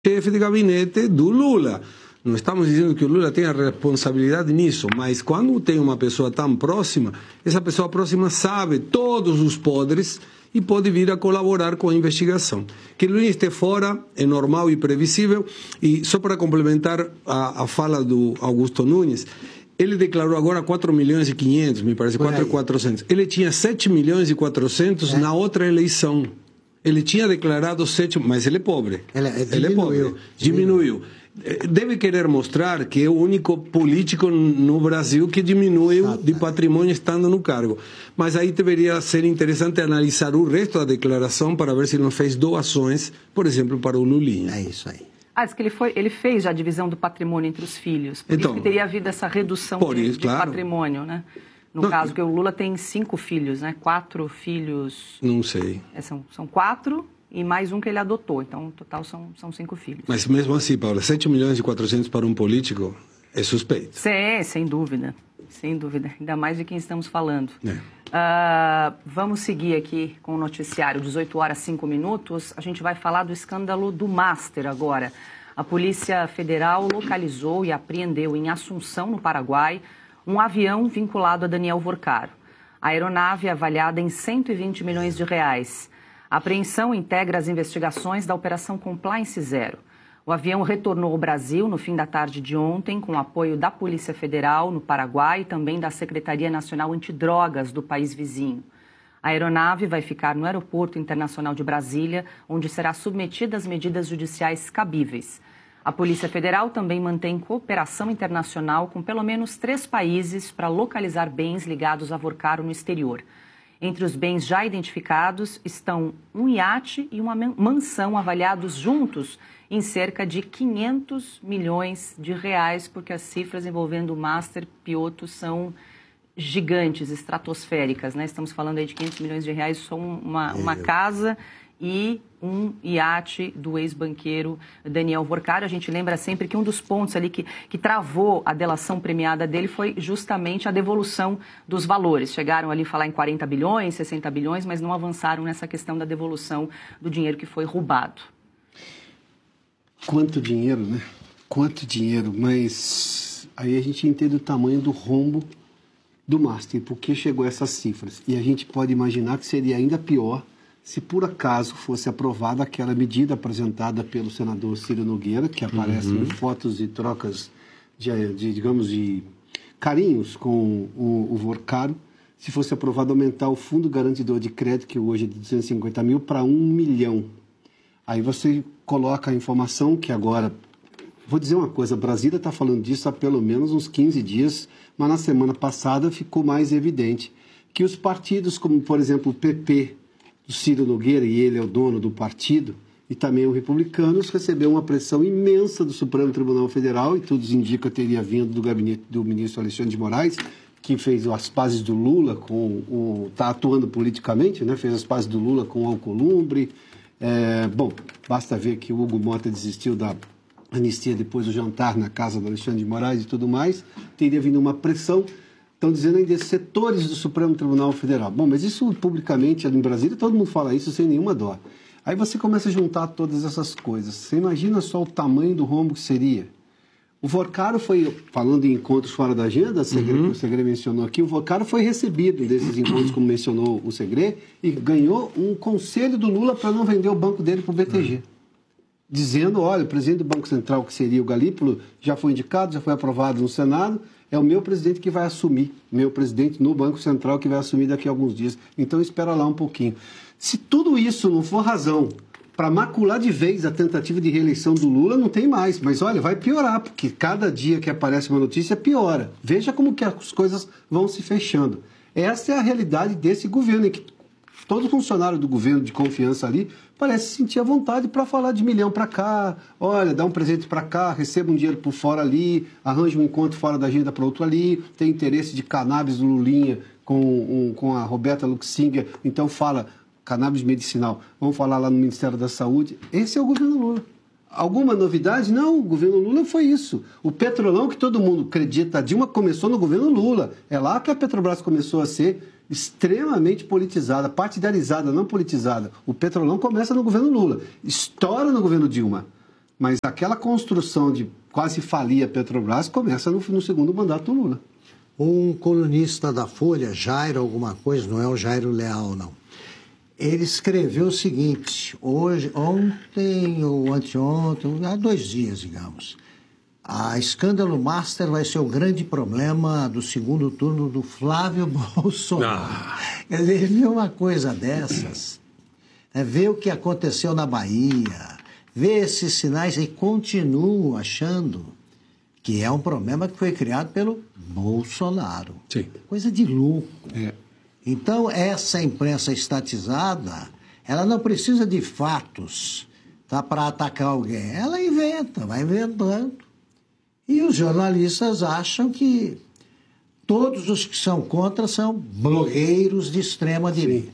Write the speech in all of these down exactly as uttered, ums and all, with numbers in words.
chefe de gabinete do Lula. Não estamos dizendo que o Lula tenha responsabilidade nisso, mas quando tem uma pessoa tão próxima, essa pessoa próxima sabe todos os podres e pode vir a colaborar com a investigação. Que o Lula esteja fora é normal e previsível. E só para complementar a, a fala do Augusto Nunes, ele declarou agora quatro milhões e quinhentos, me parece, quatro milhões e quatrocentos. Ele tinha sete milhões e quatrocentos é. na outra eleição. Ele tinha declarado sete, mas ele é pobre. Ele, ele é pobre. Diminuiu. diminuiu. Deve querer mostrar que é o único político no Brasil que diminuiu de patrimônio estando no cargo. Mas aí deveria ser interessante analisar o resto da declaração para ver se ele não fez doações, por exemplo, para o Lulinha. É isso aí. Ah, diz que ele, foi, ele fez já a divisão do patrimônio entre os filhos. Por então, isso que teria havido essa redução de, isso, de claro. patrimônio, né? No não, caso, que o Lula tem cinco filhos, né? Quatro filhos... Não sei. É, são, são quatro... e mais um que ele adotou. Então, no total, são, são cinco filhos. Mas mesmo assim, Paula, sete milhões e quatrocentos para um político é suspeito. Sim, sem dúvida. Sem dúvida. Ainda mais de quem estamos falando. É. Uh, vamos seguir aqui com o noticiário. dezoito horas e cinco minutos. A gente vai falar do escândalo do Master agora. A Polícia Federal localizou e apreendeu em Assunção, no Paraguai, um avião vinculado a Daniel Vorcaro. A aeronave é avaliada em cento e vinte milhões de reais. A apreensão integra as investigações da Operação Compliance Zero. O avião retornou ao Brasil no fim da tarde de ontem, com apoio da Polícia Federal no Paraguai e também da Secretaria Nacional Antidrogas do país vizinho. A aeronave vai ficar no Aeroporto Internacional de Brasília, onde será submetida às medidas judiciais cabíveis. A Polícia Federal também mantém cooperação internacional com pelo menos três países para localizar bens ligados a Vorcaro no exterior. Entre os bens já identificados estão um iate e uma mansão avaliados juntos em cerca de quinhentos milhões de reais, porque as cifras envolvendo o Master Piotto são gigantes, estratosféricas, né? Estamos falando aí de quinhentos milhões de reais, só uma, uma casa e um iate do ex-banqueiro Daniel Vorcaro. A gente lembra sempre que um dos pontos ali que, que travou a delação premiada dele foi justamente a devolução dos valores. Chegaram ali a falar em quarenta bilhões, sessenta bilhões, mas não avançaram nessa questão da devolução do dinheiro que foi roubado. Quanto dinheiro, né? Quanto dinheiro, mas aí a gente entende o tamanho do rombo do Master, porque chegou a essas cifras. E a gente pode imaginar que seria ainda pior se por acaso fosse aprovada aquela medida apresentada pelo senador Ciro Nogueira, que aparece uhum. em fotos e trocas de, de, digamos, de carinhos com o, o Vorcaro, se fosse aprovado aumentar o fundo garantidor de crédito, que hoje é de duzentos e cinquenta mil, para um milhão. Aí você coloca a informação que agora... Vou dizer uma coisa, Brasília está falando disso há pelo menos uns quinze dias, mas na semana passada ficou mais evidente que os partidos, como por exemplo o P P, do Ciro Nogueira, e ele é o dono do partido, e também os republicanos, recebeu uma pressão imensa do Supremo Tribunal Federal, e tudo indica teria vindo do gabinete do ministro Alexandre de Moraes, que fez as pazes do Lula, com o está atuando politicamente, né? Fez as pazes do Lula com o Alcolumbre. É, bom, basta ver que o Hugo Mota desistiu da anistia depois do jantar na casa do Alexandre de Moraes e tudo mais, teria vindo uma pressão, estão dizendo ainda setores do Supremo Tribunal Federal. Bom, mas isso publicamente em Brasília, todo mundo fala isso sem nenhuma dó. Aí você começa a juntar todas essas coisas. Você imagina só o tamanho do rombo que seria. O Vorcaro foi, falando em encontros fora da agenda, uhum. que o Segre mencionou aqui, o Vorcaro foi recebido desses encontros, como mencionou o Segre, e ganhou um conselho do Lula para não vender o banco dele para o B T G. Uhum. Dizendo, olha, o presidente do Banco Central, que seria o Galípolo, já foi indicado, já foi aprovado no Senado, é o meu presidente que vai assumir, meu presidente no Banco Central que vai assumir daqui a alguns dias. Então, espera lá um pouquinho. Se tudo isso não for razão para macular de vez a tentativa de reeleição do Lula, não tem mais. Mas, olha, vai piorar, porque cada dia que aparece uma notícia, piora. Veja como que as coisas vão se fechando. Essa é a realidade desse governo, em que todo funcionário do governo de confiança ali parece sentir a vontade para falar de milhão para cá, olha, dá um presente para cá, receba um dinheiro por fora ali, arranja um encontro fora da agenda para outro ali, tem interesse de cannabis do Lulinha com, um, com a Roberta Luxinger, então fala cannabis medicinal, vamos falar lá no Ministério da Saúde. Esse é o governo Lula. Alguma novidade? Não, o governo Lula foi isso. O Petrolão, que todo mundo acredita, a Dilma começou no governo Lula. É lá que a Petrobras começou a ser extremamente politizada, partidarizada, não politizada. O Petrolão começa no governo Lula, estoura no governo Dilma. Mas aquela construção de quase falir a Petrobras começa no, no segundo mandato do Lula. Um colunista da Folha, Jairo alguma coisa, não é o Jairo Leal, não. Ele escreveu o seguinte, hoje, ontem ou anteontem, há dois dias, digamos, a escândalo Master vai ser o grande problema do segundo turno do Flávio Bolsonaro. Ah. Quer dizer, ele viu uma coisa dessas, né, vê o que aconteceu na Bahia, vê esses sinais e continua achando que é um problema que foi criado pelo Bolsonaro. Sim. Coisa de louco. É. Então, essa imprensa estatizada, ela não precisa de fatos, tá, para atacar alguém. Ela inventa, vai inventando. E os jornalistas acham que todos os que são contra são blogueiros de extrema direita.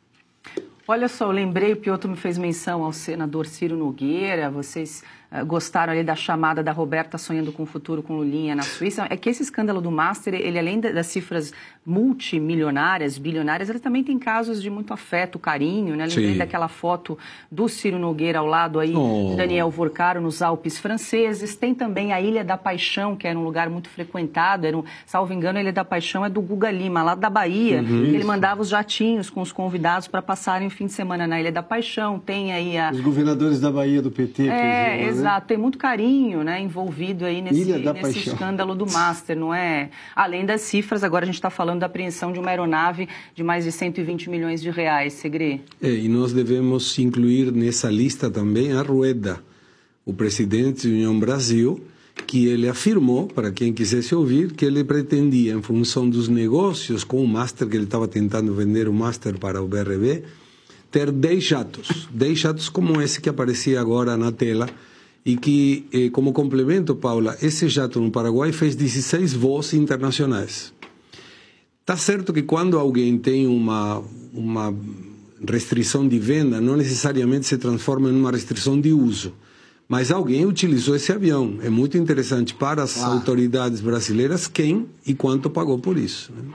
Olha só, eu lembrei, o Piotr me fez menção ao senador Ciro Nogueira, vocês uh, gostaram ali da chamada da Roberta sonhando com o futuro com Lulinha na Suíça. É que esse escândalo do Master, ele além das cifras multimilionárias, bilionárias, ele também tem casos de muito afeto, carinho, né? Lembrei Sim. daquela foto do Ciro Nogueira ao lado aí oh. de Daniel Vorcaro nos Alpes franceses. Tem também a Ilha da Paixão, que era um lugar muito frequentado, era um, salvo engano, a Ilha da Paixão é do Guga Lima, lá da Bahia. Uhum. Ele mandava os jatinhos com os convidados para passarem fim de semana na Ilha da Paixão, tem aí a... Os governadores da Bahia do P T. É, exemplo, exato, né? Tem muito carinho, né, envolvido aí nesse, nesse escândalo do Master, não é? Além das cifras, agora a gente está falando da apreensão de uma aeronave de mais de cento e vinte milhões de reais, Segre. É, e nós devemos incluir nessa lista também a Rueda, o presidente da União Brasil, que ele afirmou, para quem quisesse ouvir, que ele pretendia, em função dos negócios com o Master, que ele estava tentando vender o Master para o B R B, ter dez jatos, dez jatos como esse que aparecia agora na tela, e que, eh, como complemento, Paula, esse jato no Paraguai fez dezesseis voos internacionais. Está certo que quando alguém tem uma, uma restrição de venda, não necessariamente se transforma em uma restrição de uso, mas alguém utilizou esse avião. É muito interessante para as ah. autoridades brasileiras quem e quanto pagou por isso, né?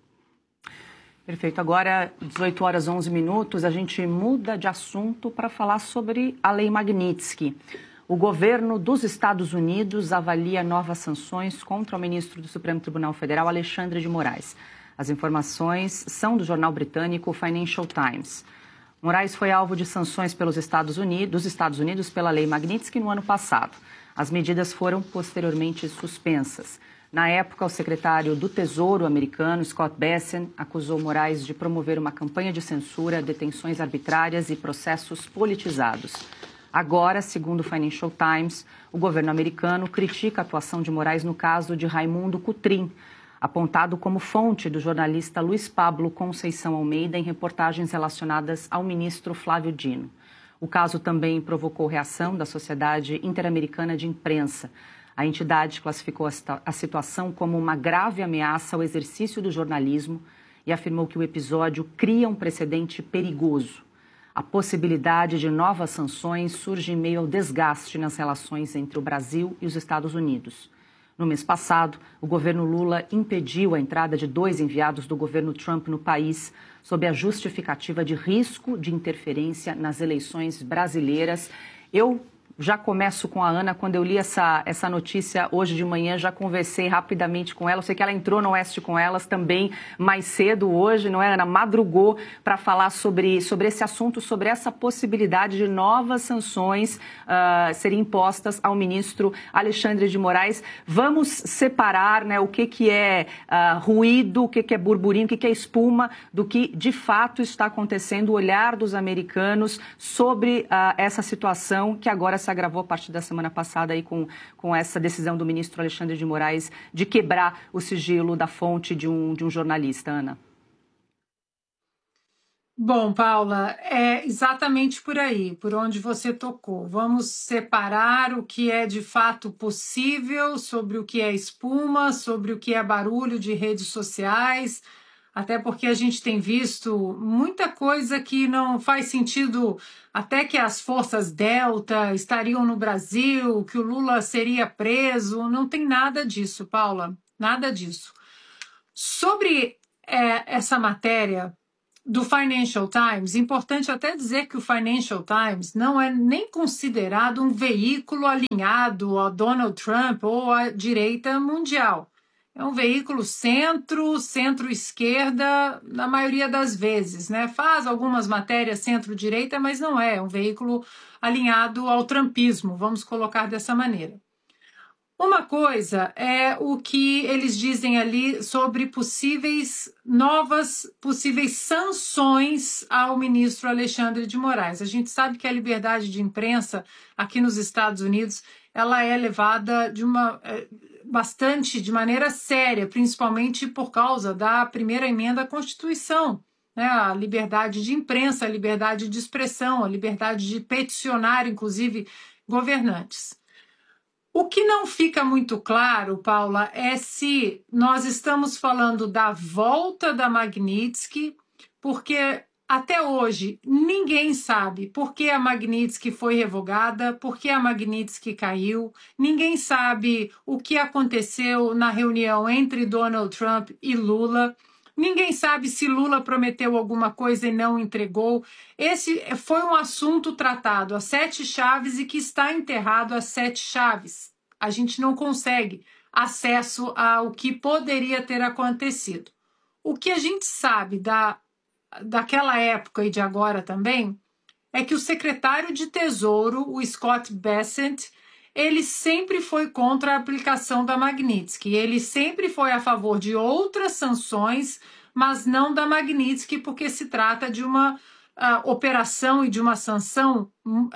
Perfeito. Agora, dezoito horas e onze minutos, a gente muda de assunto para falar sobre a Lei Magnitsky. O governo dos Estados Unidos avalia novas sanções contra o ministro do Supremo Tribunal Federal, Alexandre de Moraes. As informações são do jornal britânico Financial Times. Moraes foi alvo de sanções pelos Estados Unidos, dos Estados Unidos pela Lei Magnitsky no ano passado. As medidas foram posteriormente suspensas. Na época, o secretário do Tesouro americano, Scott Bessent, acusou Moraes de promover uma campanha de censura, detenções arbitrárias e processos politizados. Agora, segundo o Financial Times, o governo americano critica a atuação de Moraes no caso de Raimundo Cotrim, apontado como fonte do jornalista Luiz Pablo Conceição Almeida em reportagens relacionadas ao ministro Flávio Dino. O caso também provocou reação da Sociedade Interamericana de Imprensa. A entidade classificou a situação como uma grave ameaça ao exercício do jornalismo e afirmou que o episódio cria um precedente perigoso. A possibilidade de novas sanções surge em meio ao desgaste nas relações entre o Brasil e os Estados Unidos. No mês passado, o governo Lula impediu a entrada de dois enviados do governo Trump no país, sob a justificativa de risco de interferência nas eleições brasileiras. Eu já começo com a Ana. Quando eu li essa, essa notícia hoje de manhã, já conversei rapidamente com ela. Eu sei que ela entrou no Oeste com elas também mais cedo hoje, não é, Ana? Madrugou para falar sobre, sobre esse assunto, sobre essa possibilidade de novas sanções uh, serem impostas ao ministro Alexandre de Moraes. Vamos separar, né, o que, que é uh, ruído, o que, que é burburinho, o que, que é espuma, do que de fato está acontecendo, o olhar dos americanos sobre uh, essa situação que agora se agravou a partir da semana passada aí com, com essa decisão do ministro Alexandre de Moraes de quebrar o sigilo da fonte de um, de um jornalista. Ana. Bom, Paula, é exatamente por aí, por onde você tocou. Vamos separar o que é de fato possível sobre o que é espuma, sobre o que é barulho de redes sociais, até porque a gente tem visto muita coisa que não faz sentido, até que as forças Delta estariam no Brasil, que o Lula seria preso. Não tem nada disso, Paula, nada disso. Sobre é, essa matéria do Financial Times, importante até dizer que o Financial Times não é nem considerado um veículo alinhado a Donald Trump ou à direita mundial. É um veículo centro, centro-esquerda, na maioria das vezes, né? Faz algumas matérias centro-direita, mas não é, é um veículo alinhado ao trumpismo, vamos colocar dessa maneira. Uma coisa é o que eles dizem ali sobre possíveis novas, possíveis sanções ao ministro Alexandre de Moraes. A gente sabe que a liberdade de imprensa aqui nos Estados Unidos ela é levada de uma bastante de maneira séria, principalmente por causa da primeira emenda à Constituição, né? A liberdade de imprensa, a liberdade de expressão, a liberdade de peticionar, inclusive, governantes. O que não fica muito claro, Paula, é se nós estamos falando da volta da Magnitsky, porque até hoje ninguém sabe por que a Magnitsky foi revogada, por que a Magnitsky caiu, ninguém sabe o que aconteceu na reunião entre Donald Trump e Lula. Ninguém sabe se Lula prometeu alguma coisa e não entregou. Esse foi um assunto tratado a sete chaves e que está enterrado a sete chaves. A gente não consegue acesso ao que poderia ter acontecido. O que a gente sabe da, daquela época e de agora também é que o secretário de Tesouro, o Scott Bessent, ele sempre foi contra a aplicação da Magnitsky. Ele sempre foi a favor de outras sanções, mas não da Magnitsky, porque se trata de uma uh, operação e de uma sanção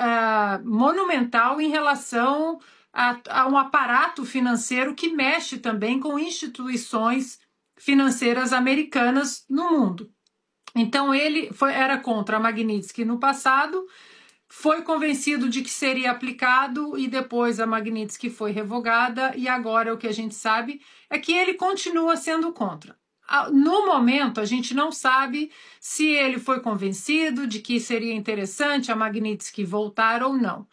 uh, monumental em relação a, a um aparato financeiro que mexe também com instituições financeiras americanas no mundo. Então, ele foi, era contra a Magnitsky no passado, foi convencido de que seria aplicado e depois a Magnitsky foi revogada e agora o que a gente sabe é que ele continua sendo contra. No momento, a gente não sabe se ele foi convencido de que seria interessante a Magnitsky voltar ou não.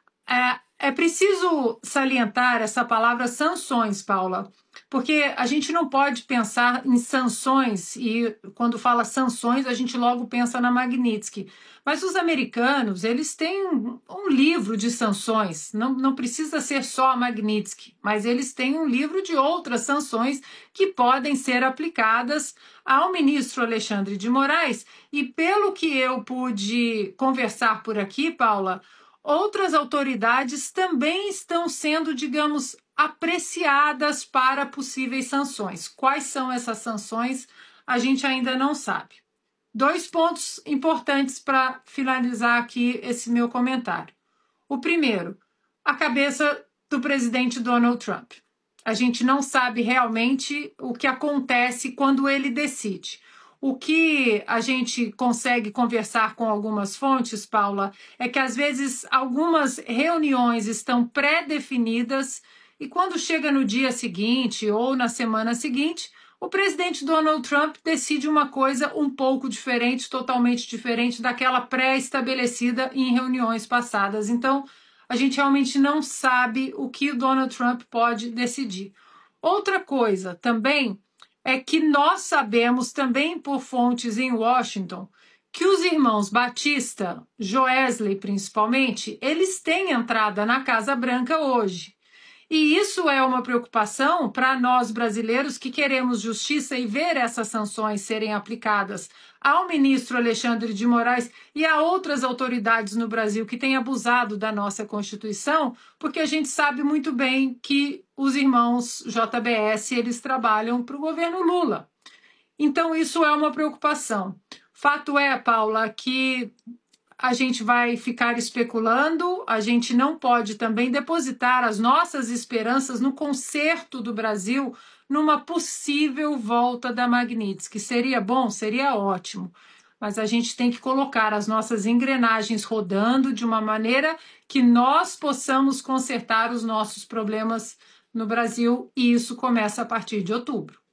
É, é preciso salientar essa palavra sanções, Paula, porque a gente não pode pensar em sanções e quando fala sanções a gente logo pensa na Magnitsky. Mas os americanos, eles têm um, um livro de sanções, não, não precisa ser só a Magnitsky, mas eles têm um livro de outras sanções que podem ser aplicadas ao ministro Alexandre de Moraes e pelo que eu pude conversar por aqui, Paula, outras autoridades também estão sendo, digamos, apreciadas para possíveis sanções. Quais são essas sanções? A gente ainda não sabe. Dois pontos importantes para finalizar aqui esse meu comentário. O primeiro, a cabeça do presidente Donald Trump. A gente não sabe realmente o que acontece quando ele decide. O que a gente consegue conversar com algumas fontes, Paula, é que às vezes algumas reuniões estão pré-definidas e quando chega no dia seguinte ou na semana seguinte, o presidente Donald Trump decide uma coisa um pouco diferente, totalmente diferente daquela pré-estabelecida em reuniões passadas. Então, a gente realmente não sabe o que o Donald Trump pode decidir. Outra coisa também é que nós sabemos também por fontes em Washington que os irmãos Batista, Joesley principalmente, eles têm entrada na Casa Branca hoje. E isso é uma preocupação para nós brasileiros que queremos justiça e ver essas sanções serem aplicadas ao ministro Alexandre de Moraes e a outras autoridades no Brasil que têm abusado da nossa Constituição, porque a gente sabe muito bem que os irmãos J B S eles trabalham para o governo Lula. Então isso é uma preocupação. Fato é, Paula, que a gente vai ficar especulando, a gente não pode também depositar as nossas esperanças no conserto do Brasil numa possível volta da Magnitsky. Seria bom, seria ótimo, mas a gente tem que colocar as nossas engrenagens rodando de uma maneira que nós possamos consertar os nossos problemas no Brasil e isso começa a partir de outubro.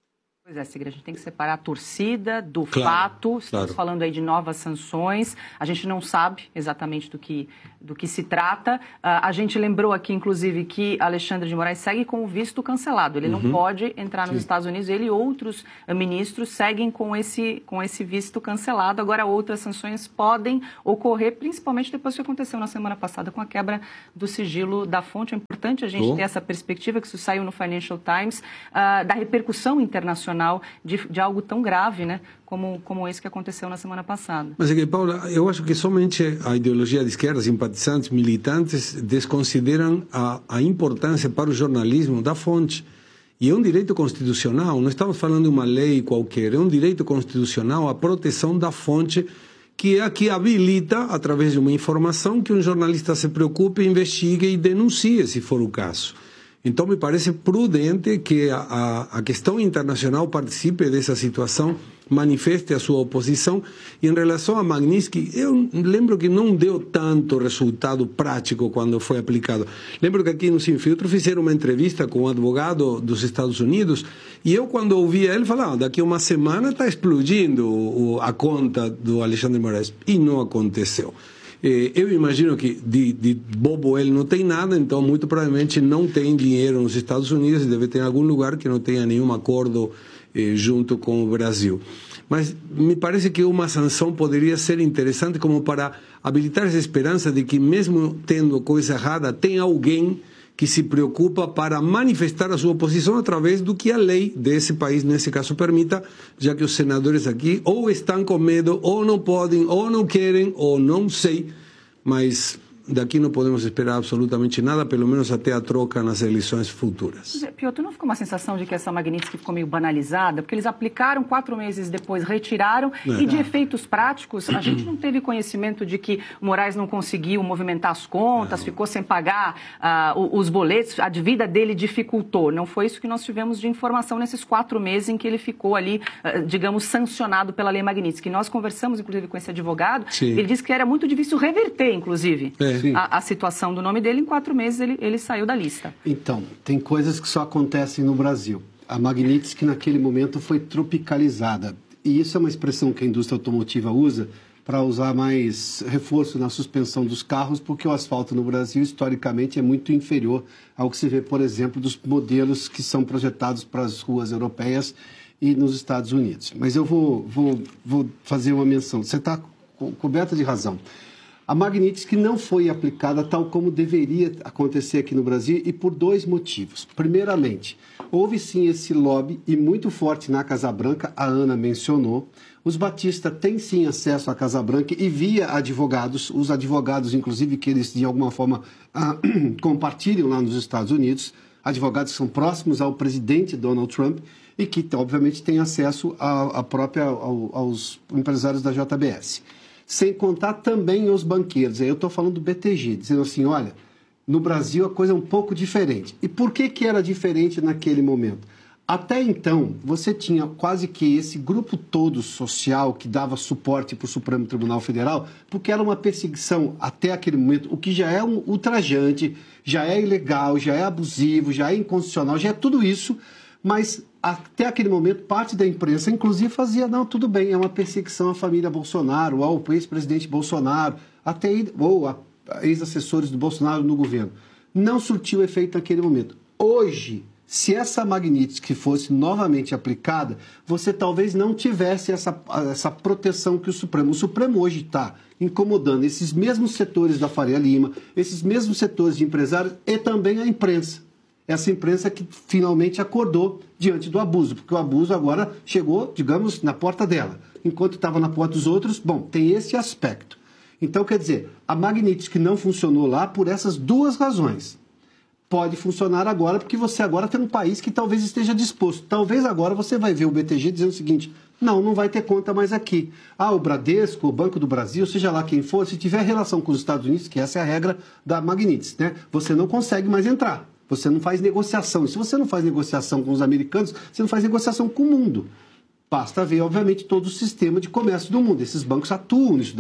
Pois é, Sigrid, a gente tem que separar a torcida do claro, fato. Estamos claro. falando aí de novas sanções. A gente não sabe exatamente do que, do que se trata. Uh, a gente lembrou aqui, inclusive, que Alexandre de Moraes segue com o visto cancelado. Ele uhum. não pode entrar nos Sim. Estados Unidos. Ele e outros uh, ministros seguem com esse, com esse visto cancelado. Agora, outras sanções podem ocorrer, principalmente depois do que aconteceu na semana passada com a quebra do sigilo da fonte. É importante a gente oh. ter essa perspectiva, que isso saiu no Financial Times, uh, da repercussão internacional De, de algo tão grave, né, como, como esse que aconteceu na semana passada. Mas é que, Paula, eu acho que somente a ideologia de esquerda, simpatizantes, militantes, desconsideram a, a importância para o jornalismo da fonte. E é um direito constitucional, não estamos falando de uma lei qualquer, é um direito constitucional a proteção da fonte, que é a que habilita, através de uma informação, que um jornalista se preocupe, investigue e denuncie, se for o caso. Então, me parece prudente que a, a, a questão internacional participe dessa situação, manifeste a sua oposição. E em relação a Magnitsky, eu lembro que não deu tanto resultado prático quando foi aplicado. Lembro que aqui no Sem Filtro fizeram uma entrevista com um advogado dos Estados Unidos e eu, quando ouvia ele, falava, ah, daqui a uma semana está explodindo o, a conta do Alexandre de Moraes. E não aconteceu. Eu imagino que de, de bobo ele não tem nada, então muito provavelmente não tem dinheiro nos Estados Unidos e deve ter algum lugar que não tenha nenhum acordo eh, junto com o Brasil. Mas me parece que uma sanção poderia ser interessante como para habilitar essa esperança de que mesmo tendo coisa errada, tem alguém que se preocupa para manifestar a sua oposição através do que a lei desse país, nesse caso, permita, já que os senadores aqui ou estão com medo, ou não podem, ou não querem, ou não sei, mas daqui não podemos esperar absolutamente nada, pelo menos até a troca nas eleições futuras. Piotr, não ficou uma sensação de que essa Magnitsky ficou meio banalizada? Porque eles aplicaram, quatro meses depois retiraram, é. e de efeitos práticos, a gente não teve conhecimento de que o Moraes não conseguiu movimentar as contas, não. ficou sem pagar uh, os boletos, a dívida dele dificultou. Não foi isso que nós tivemos de informação nesses quatro meses em que ele ficou ali, uh, digamos, sancionado pela lei Magnitsky. Nós conversamos, inclusive, com esse advogado, Sim. ele disse que era muito difícil reverter, inclusive. É. A, a situação do nome dele, em quatro meses ele, ele saiu da lista. Então, tem coisas que só acontecem no Brasil. A Magnitsky, naquele momento, foi tropicalizada. E isso é uma expressão que a indústria automotiva usa para usar mais reforço na suspensão dos carros, porque o asfalto no Brasil, historicamente, é muito inferior ao que se vê, por exemplo, dos modelos que são projetados para as ruas europeias e nos Estados Unidos. Mas eu vou, vou, vou fazer uma menção. Você está co- coberta de razão. A Magnitsky não foi aplicada tal como deveria acontecer aqui no Brasil e por dois motivos. Primeiramente, houve sim esse lobby e muito forte na Casa Branca, a Ana mencionou. Os Batista têm sim acesso à Casa Branca e via advogados, os advogados inclusive que eles de alguma forma ah, compartilham lá nos Estados Unidos, advogados que são próximos ao presidente Donald Trump e que obviamente têm acesso a, a própria, ao, aos empresários da J B S. Sem contar também os banqueiros. Aí eu estou falando do B T G, dizendo assim, olha, no Brasil a coisa é um pouco diferente. E por que que era diferente naquele momento? Até então, você tinha quase que esse grupo todo social que dava suporte para o Supremo Tribunal Federal, porque era uma perseguição até aquele momento, o que já é um ultrajante, já é ilegal, já é abusivo, já é inconstitucional, já é tudo isso, mas até aquele momento, parte da imprensa, inclusive, fazia, não, tudo bem, é uma perseguição à família Bolsonaro, ao ex-presidente Bolsonaro, até ou a ex-assessores do Bolsonaro no governo. Não surtiu efeito naquele momento. Hoje, se essa Magnitsky fosse novamente aplicada, você talvez não tivesse essa, essa proteção que o Supremo... O Supremo hoje está incomodando esses mesmos setores da Faria Lima, esses mesmos setores de empresários e também a imprensa. Essa imprensa que finalmente acordou diante do abuso, porque o abuso agora chegou, digamos, na porta dela. Enquanto estava na porta dos outros, bom, tem esse aspecto. Então, quer dizer, a Magnitsky não funcionou lá por essas duas razões. Pode funcionar agora, porque você agora tem um país que talvez esteja disposto. Talvez agora você vai ver o B T G dizendo o seguinte, não, não vai ter conta mais aqui. Ah, o Bradesco, o Banco do Brasil, seja lá quem for, se tiver relação com os Estados Unidos, que essa é a regra da Magnitsky, né? Você não consegue mais entrar. Você não faz negociação. E se você não faz negociação com os americanos, você não faz negociação com o mundo. Basta ver, obviamente, todo o sistema de comércio do mundo. Esses bancos atuam nisso daí.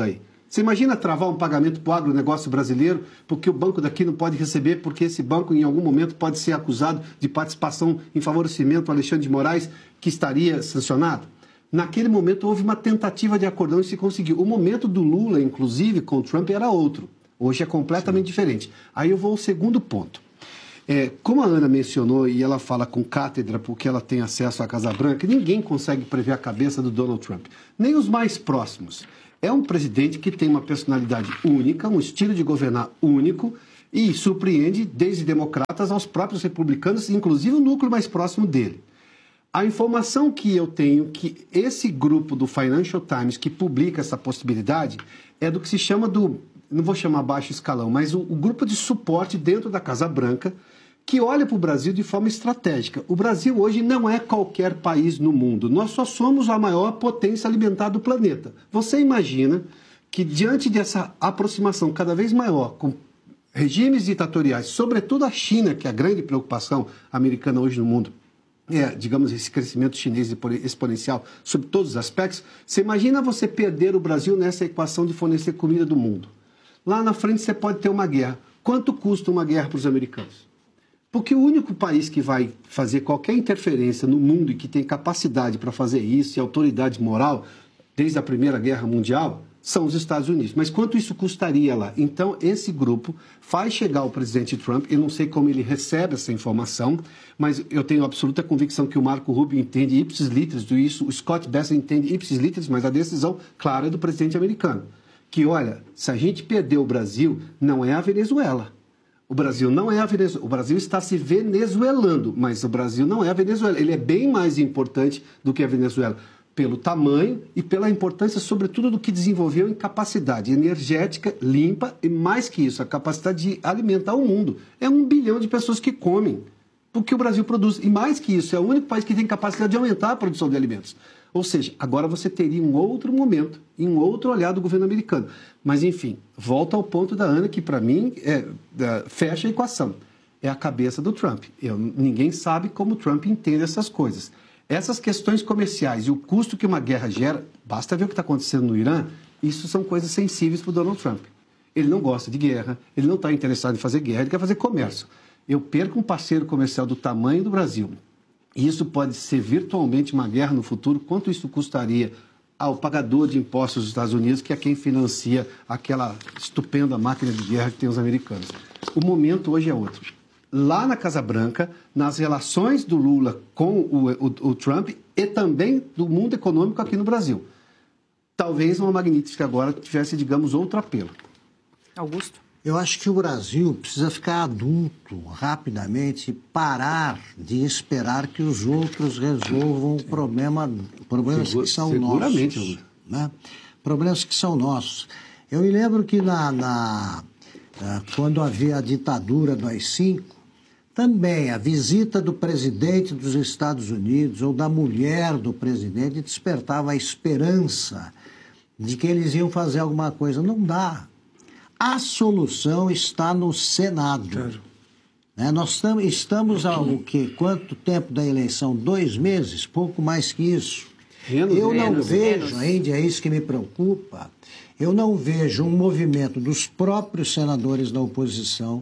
Você imagina travar um pagamento para o agronegócio brasileiro porque o banco daqui não pode receber, porque esse banco em algum momento pode ser acusado de participação em favorecimento ao Alexandre de Moraes, que estaria sancionado? Naquele momento houve uma tentativa de acordão e se conseguiu. O momento do Lula, inclusive, com o Trump era outro. Hoje é completamente Sim. diferente. Aí eu vou ao segundo ponto. É, como a Ana mencionou, e ela fala com cátedra porque ela tem acesso à Casa Branca, ninguém consegue prever a cabeça do Donald Trump, nem os mais próximos. É um presidente que tem uma personalidade única, um estilo de governar único e surpreende desde democratas aos próprios republicanos, inclusive o núcleo mais próximo dele. A informação que eu tenho que esse grupo do Financial Times que publica essa possibilidade é do que se chama do, não vou chamar baixo escalão, mas o, o grupo de suporte dentro da Casa Branca que olha para o Brasil de forma estratégica. O Brasil hoje não é qualquer país no mundo. Nós só somos a maior potência alimentar do planeta. Você imagina que diante dessa aproximação cada vez maior com regimes ditatoriais, sobretudo a China, que é a grande preocupação americana hoje no mundo, é, digamos, esse crescimento chinês exponencial sobre todos os aspectos, você imagina você perder o Brasil nessa equação de fornecer comida do mundo. Lá na frente você pode ter uma guerra. Quanto custa uma guerra para os americanos? Porque o único país que vai fazer qualquer interferência no mundo e que tem capacidade para fazer isso e autoridade moral, desde a Primeira Guerra Mundial, são os Estados Unidos. Mas quanto isso custaria lá? Então, esse grupo faz chegar ao presidente Trump, eu não sei como ele recebe essa informação, mas eu tenho absoluta convicção que o Marco Rubio entende ipsis literis do isso, o Scott Bessent entende ipsis literis, mas a decisão clara é do presidente americano. Que, olha, se a gente perder o Brasil, não é a Venezuela. O Brasil não é a Venezuela. O Brasil está se venezuelando, mas o Brasil não é a Venezuela. Ele é bem mais importante do que a Venezuela, pelo tamanho e pela importância, sobretudo, do que desenvolveu em capacidade energética, limpa e, mais que isso, a capacidade de alimentar o mundo. É um bilhão de pessoas que comem o que o Brasil produz. E, mais que isso, é o único país que tem capacidade de aumentar a produção de alimentos. Ou seja, agora você teria um outro momento e um outro olhar do governo americano. Mas, enfim, volta ao ponto da Ana, que para mim é, é, fecha a equação. É a cabeça do Trump. Eu, ninguém sabe como o Trump entende essas coisas. Essas questões comerciais e o custo que uma guerra gera, basta ver o que está acontecendo no Irã, isso são coisas sensíveis para o Donald Trump. Ele não gosta de guerra, ele não está interessado em fazer guerra, ele quer fazer comércio. Eu perco um parceiro comercial do tamanho do Brasil. E isso pode ser virtualmente uma guerra no futuro. Quanto isso custaria ao pagador de impostos dos Estados Unidos, que é quem financia aquela estupenda máquina de guerra que tem os americanos? O momento hoje é outro. Lá na Casa Branca, nas relações do Lula com o, o, o Trump e também do mundo econômico aqui no Brasil. Talvez uma magnífica agora tivesse, digamos, outro apelo. Augusto? Eu acho que o Brasil precisa ficar adulto rapidamente e parar de esperar que os outros resolvam o problema, problemas Segura, que são seguramente, nossos. Né? Problemas que são nossos. Eu me lembro que na, na, quando havia a ditadura do A I cinco, também a visita do presidente dos Estados Unidos ou da mulher do presidente despertava a esperança de que eles iam fazer alguma coisa. Não dá. A solução está no Senado. Claro. Né? Nós tam, estamos há o quê? Quanto tempo da eleição? Dois meses? Pouco mais que isso. Menos, eu não menos, vejo, menos. ainda é isso que me preocupa, eu não vejo um movimento dos próprios senadores da oposição,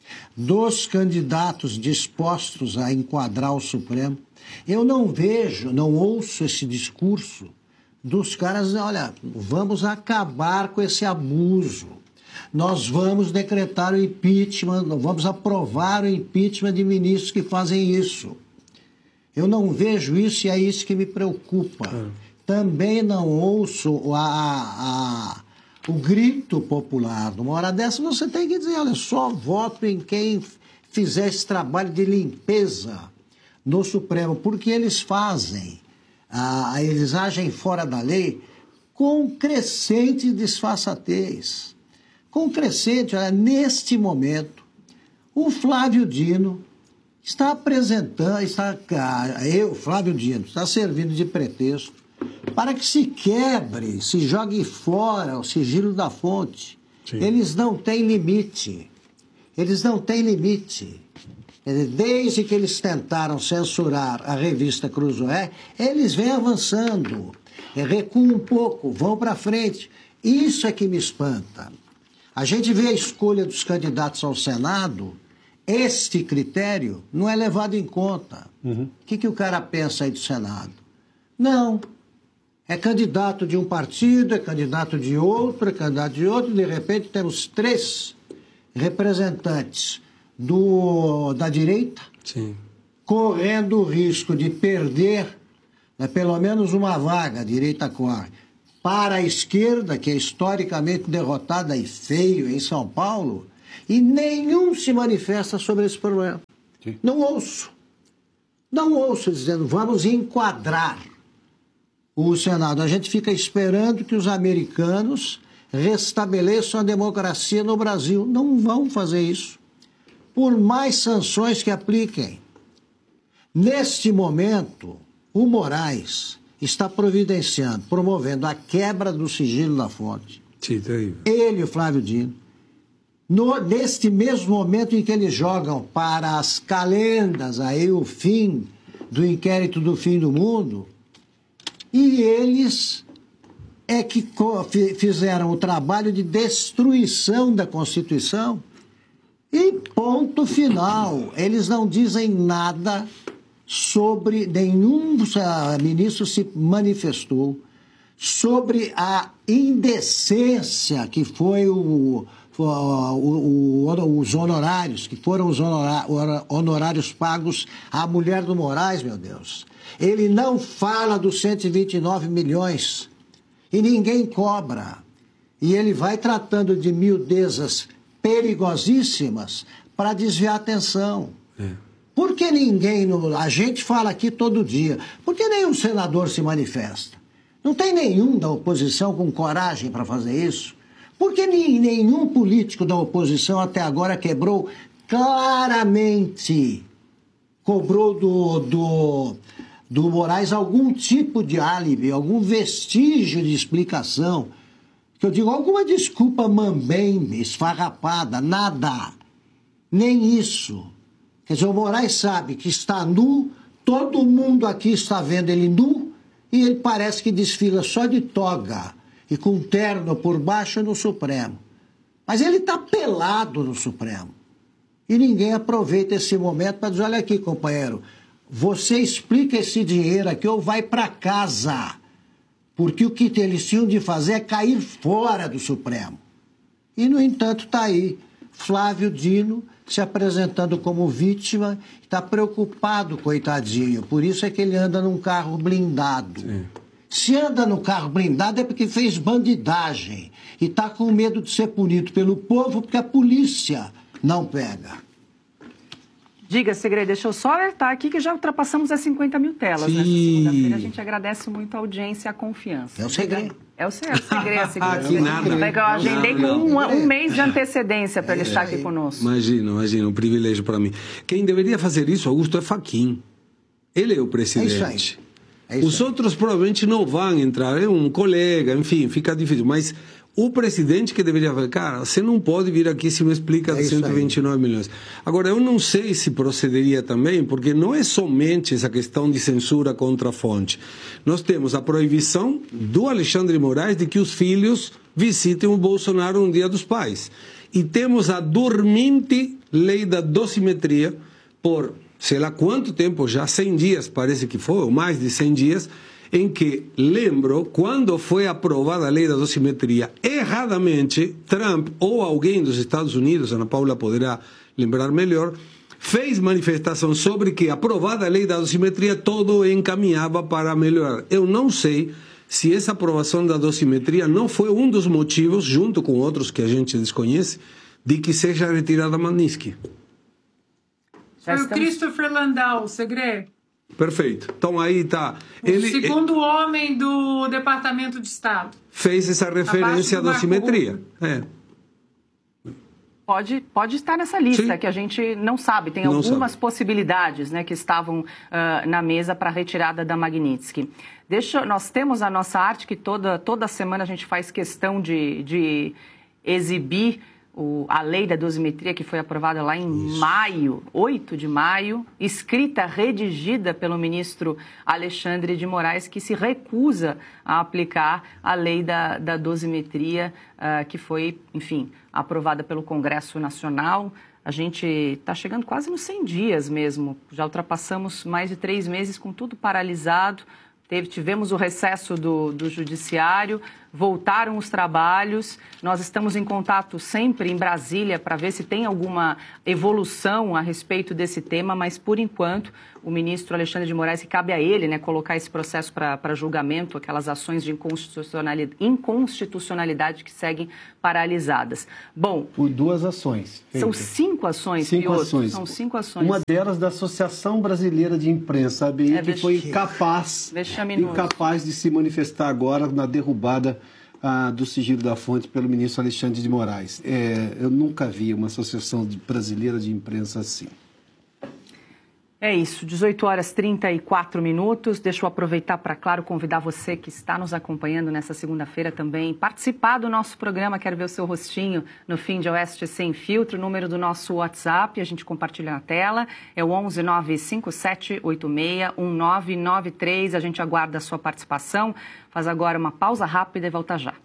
dos candidatos dispostos a enquadrar o Supremo. Eu não vejo, não ouço esse discurso dos caras, olha, vamos acabar com esse abuso. Nós vamos decretar o impeachment, vamos aprovar o impeachment de ministros que fazem isso. Eu não vejo isso e é isso que me preocupa. É. Também não ouço a, a, o grito popular. Numa hora dessa você tem que dizer, olha, só voto em quem fizer esse trabalho de limpeza no Supremo, porque eles fazem, ah, eles agem fora da lei com crescente disfarçatez. Com crescente, olha, neste momento, o Flávio Dino está apresentando, está, eu, Flávio Dino, está servindo de pretexto para que se quebre, se jogue fora o sigilo da fonte. Sim. Eles não têm limite. Eles não têm limite. Desde que eles tentaram censurar a revista Cruzoé, eles vêm avançando. Recuam um pouco, vão para frente. Isso é que me espanta. A gente vê a escolha dos candidatos ao Senado, este critério não é levado em conta. Uhum. O que, que o cara pensa aí do Senado? Não. É candidato de um partido, é candidato de outro, é candidato de outro, de repente temos três representantes do, da direita, Sim. correndo o risco de perder, né, pelo menos uma vaga, a direita corre, para a esquerda, que é historicamente derrotada e feio em São Paulo, e nenhum se manifesta sobre esse problema. Sim. Não ouço. Não ouço dizendo, vamos enquadrar o Senado. A gente fica esperando que os americanos restabeleçam a democracia no Brasil. Não vão fazer isso. Por mais sanções que apliquem. Neste momento, o Moraes está providenciando, promovendo a quebra do sigilo da fonte. Sim, terrível. Ele e o Flávio Dino. No, neste mesmo momento em que eles jogam para as calendas aí o fim do inquérito do fim do mundo, e eles é que fizeram o trabalho de destruição da Constituição. E ponto final. Eles não dizem nada sobre, nenhum ministro se manifestou sobre a indecência que foi o, o, o, os honorários, que foram os honorários pagos à mulher do Moraes, meu Deus. Ele não fala dos cento e vinte e nove milhões e ninguém cobra. E ele vai tratando de miudezas perigosíssimas para desviar a atenção. É. Por que ninguém, a gente fala aqui todo dia, por que nenhum senador se manifesta? Não tem nenhum da oposição com coragem para fazer isso? Por que nenhum político da oposição até agora quebrou claramente, cobrou do, do, do Moraes algum tipo de álibi, algum vestígio de explicação? Que eu digo, alguma desculpa mambembe, esfarrapada, nada. Nem isso. Quer dizer, o Moraes sabe que está nu, todo mundo aqui está vendo ele nu, e ele parece que desfila só de toga e com terno por baixo no Supremo. Mas ele está pelado no Supremo. E ninguém aproveita esse momento para dizer, olha aqui, companheiro, você explica esse dinheiro aqui ou vai para casa. Porque o que eles tinham de fazer é cair fora do Supremo. E, no entanto, está aí Flávio Dino se apresentando como vítima, está preocupado, coitadinho. Por isso é que ele anda num carro blindado. Sim. Se anda no carro blindado é porque fez bandidagem e está com medo de ser punido pelo povo porque a polícia não pega. Diga, Segredo, deixa eu só alertar aqui que já ultrapassamos as cinquenta mil telas Sim. nessa segunda-feira. A gente agradece muito a audiência e a confiança. É o segredo. É o segredo, segredo. Aqui nada. Eu agendei não, com não. Um, um mês de antecedência para ele é, estar aqui conosco. Imagina, imagina, um privilégio para mim. Quem deveria fazer isso, Augusto, é Fachin. Ele é o presidente. É isso aí. É isso Os aí. outros provavelmente não vão entrar, é um colega, enfim, fica difícil. Mas o presidente que deveria falar, cara, você não pode vir aqui se me explica é de cento e vinte e nove milhões. Agora, eu não sei se procederia também, porque não é somente essa questão de censura contra a fonte. Nós temos a proibição do Alexandre Moraes de que os filhos visitem o Bolsonaro no Dia dos Pais. E temos a dormente lei da dosimetria por, sei lá quanto tempo já, cem dias, parece que foi, ou mais de cem dias, em que, lembro, quando foi aprovada a lei da dosimetria, erradamente, Trump ou alguém dos Estados Unidos, Ana Paula poderá lembrar melhor, fez manifestação sobre que, aprovada a lei da dosimetria, todo encaminhava para melhorar. Eu não sei se essa aprovação da dosimetria não foi um dos motivos, junto com outros que a gente desconhece, de que seja retirada a Magnitsky. Foi o Christopher Landau, Segredo. Perfeito. Então aí está. O ele, segundo ele, homem do Departamento de Estado. Fez essa referência à dosimetria. É. Pode, pode estar nessa lista, Sim. que a gente não sabe. Tem não algumas sabe. possibilidades, né, que estavam uh, na mesa para a retirada da Magnitsky. Deixa, nós temos a nossa arte que toda, toda semana a gente faz questão de, de exibir o, a lei da dosimetria, que foi aprovada lá em Isso. maio, oito de maio, escrita, redigida pelo ministro Alexandre de Moraes, que se recusa a aplicar a lei da, da dosimetria, uh, que foi, enfim, aprovada pelo Congresso Nacional. A gente está chegando quase nos cem dias mesmo, já ultrapassamos mais de três meses com tudo paralisado. Teve, tivemos o recesso do, do judiciário, voltaram os trabalhos, nós estamos em contato sempre em Brasília para ver se tem alguma evolução a respeito desse tema, mas por enquanto o ministro Alexandre de Moraes, que cabe a ele, né, colocar esse processo para julgamento, aquelas ações de inconstitucionalidade, inconstitucionalidade que seguem paralisadas. Bom... Por duas ações. São cinco ações, Cinco Piotr, ações. São cinco ações. Uma delas da Associação Brasileira de Imprensa, a B I, É que foi incapaz, incapaz de se manifestar agora na derrubada ah, do sigilo da fonte pelo ministro Alexandre de Moraes. É, eu nunca vi uma Associação Brasileira de Imprensa assim. É isso, dezoito horas e trinta e quatro minutos. Deixa eu aproveitar para, claro, convidar você que está nos acompanhando nessa segunda-feira também, participar do nosso programa. Quero ver o seu rostinho no Fim de Oeste Sem Filtro, o número do nosso WhatsApp, a gente compartilha na tela, é o onze nove cinco sete oito seis um nove nove três. A gente aguarda a sua participação. Faz agora uma pausa rápida e volta já.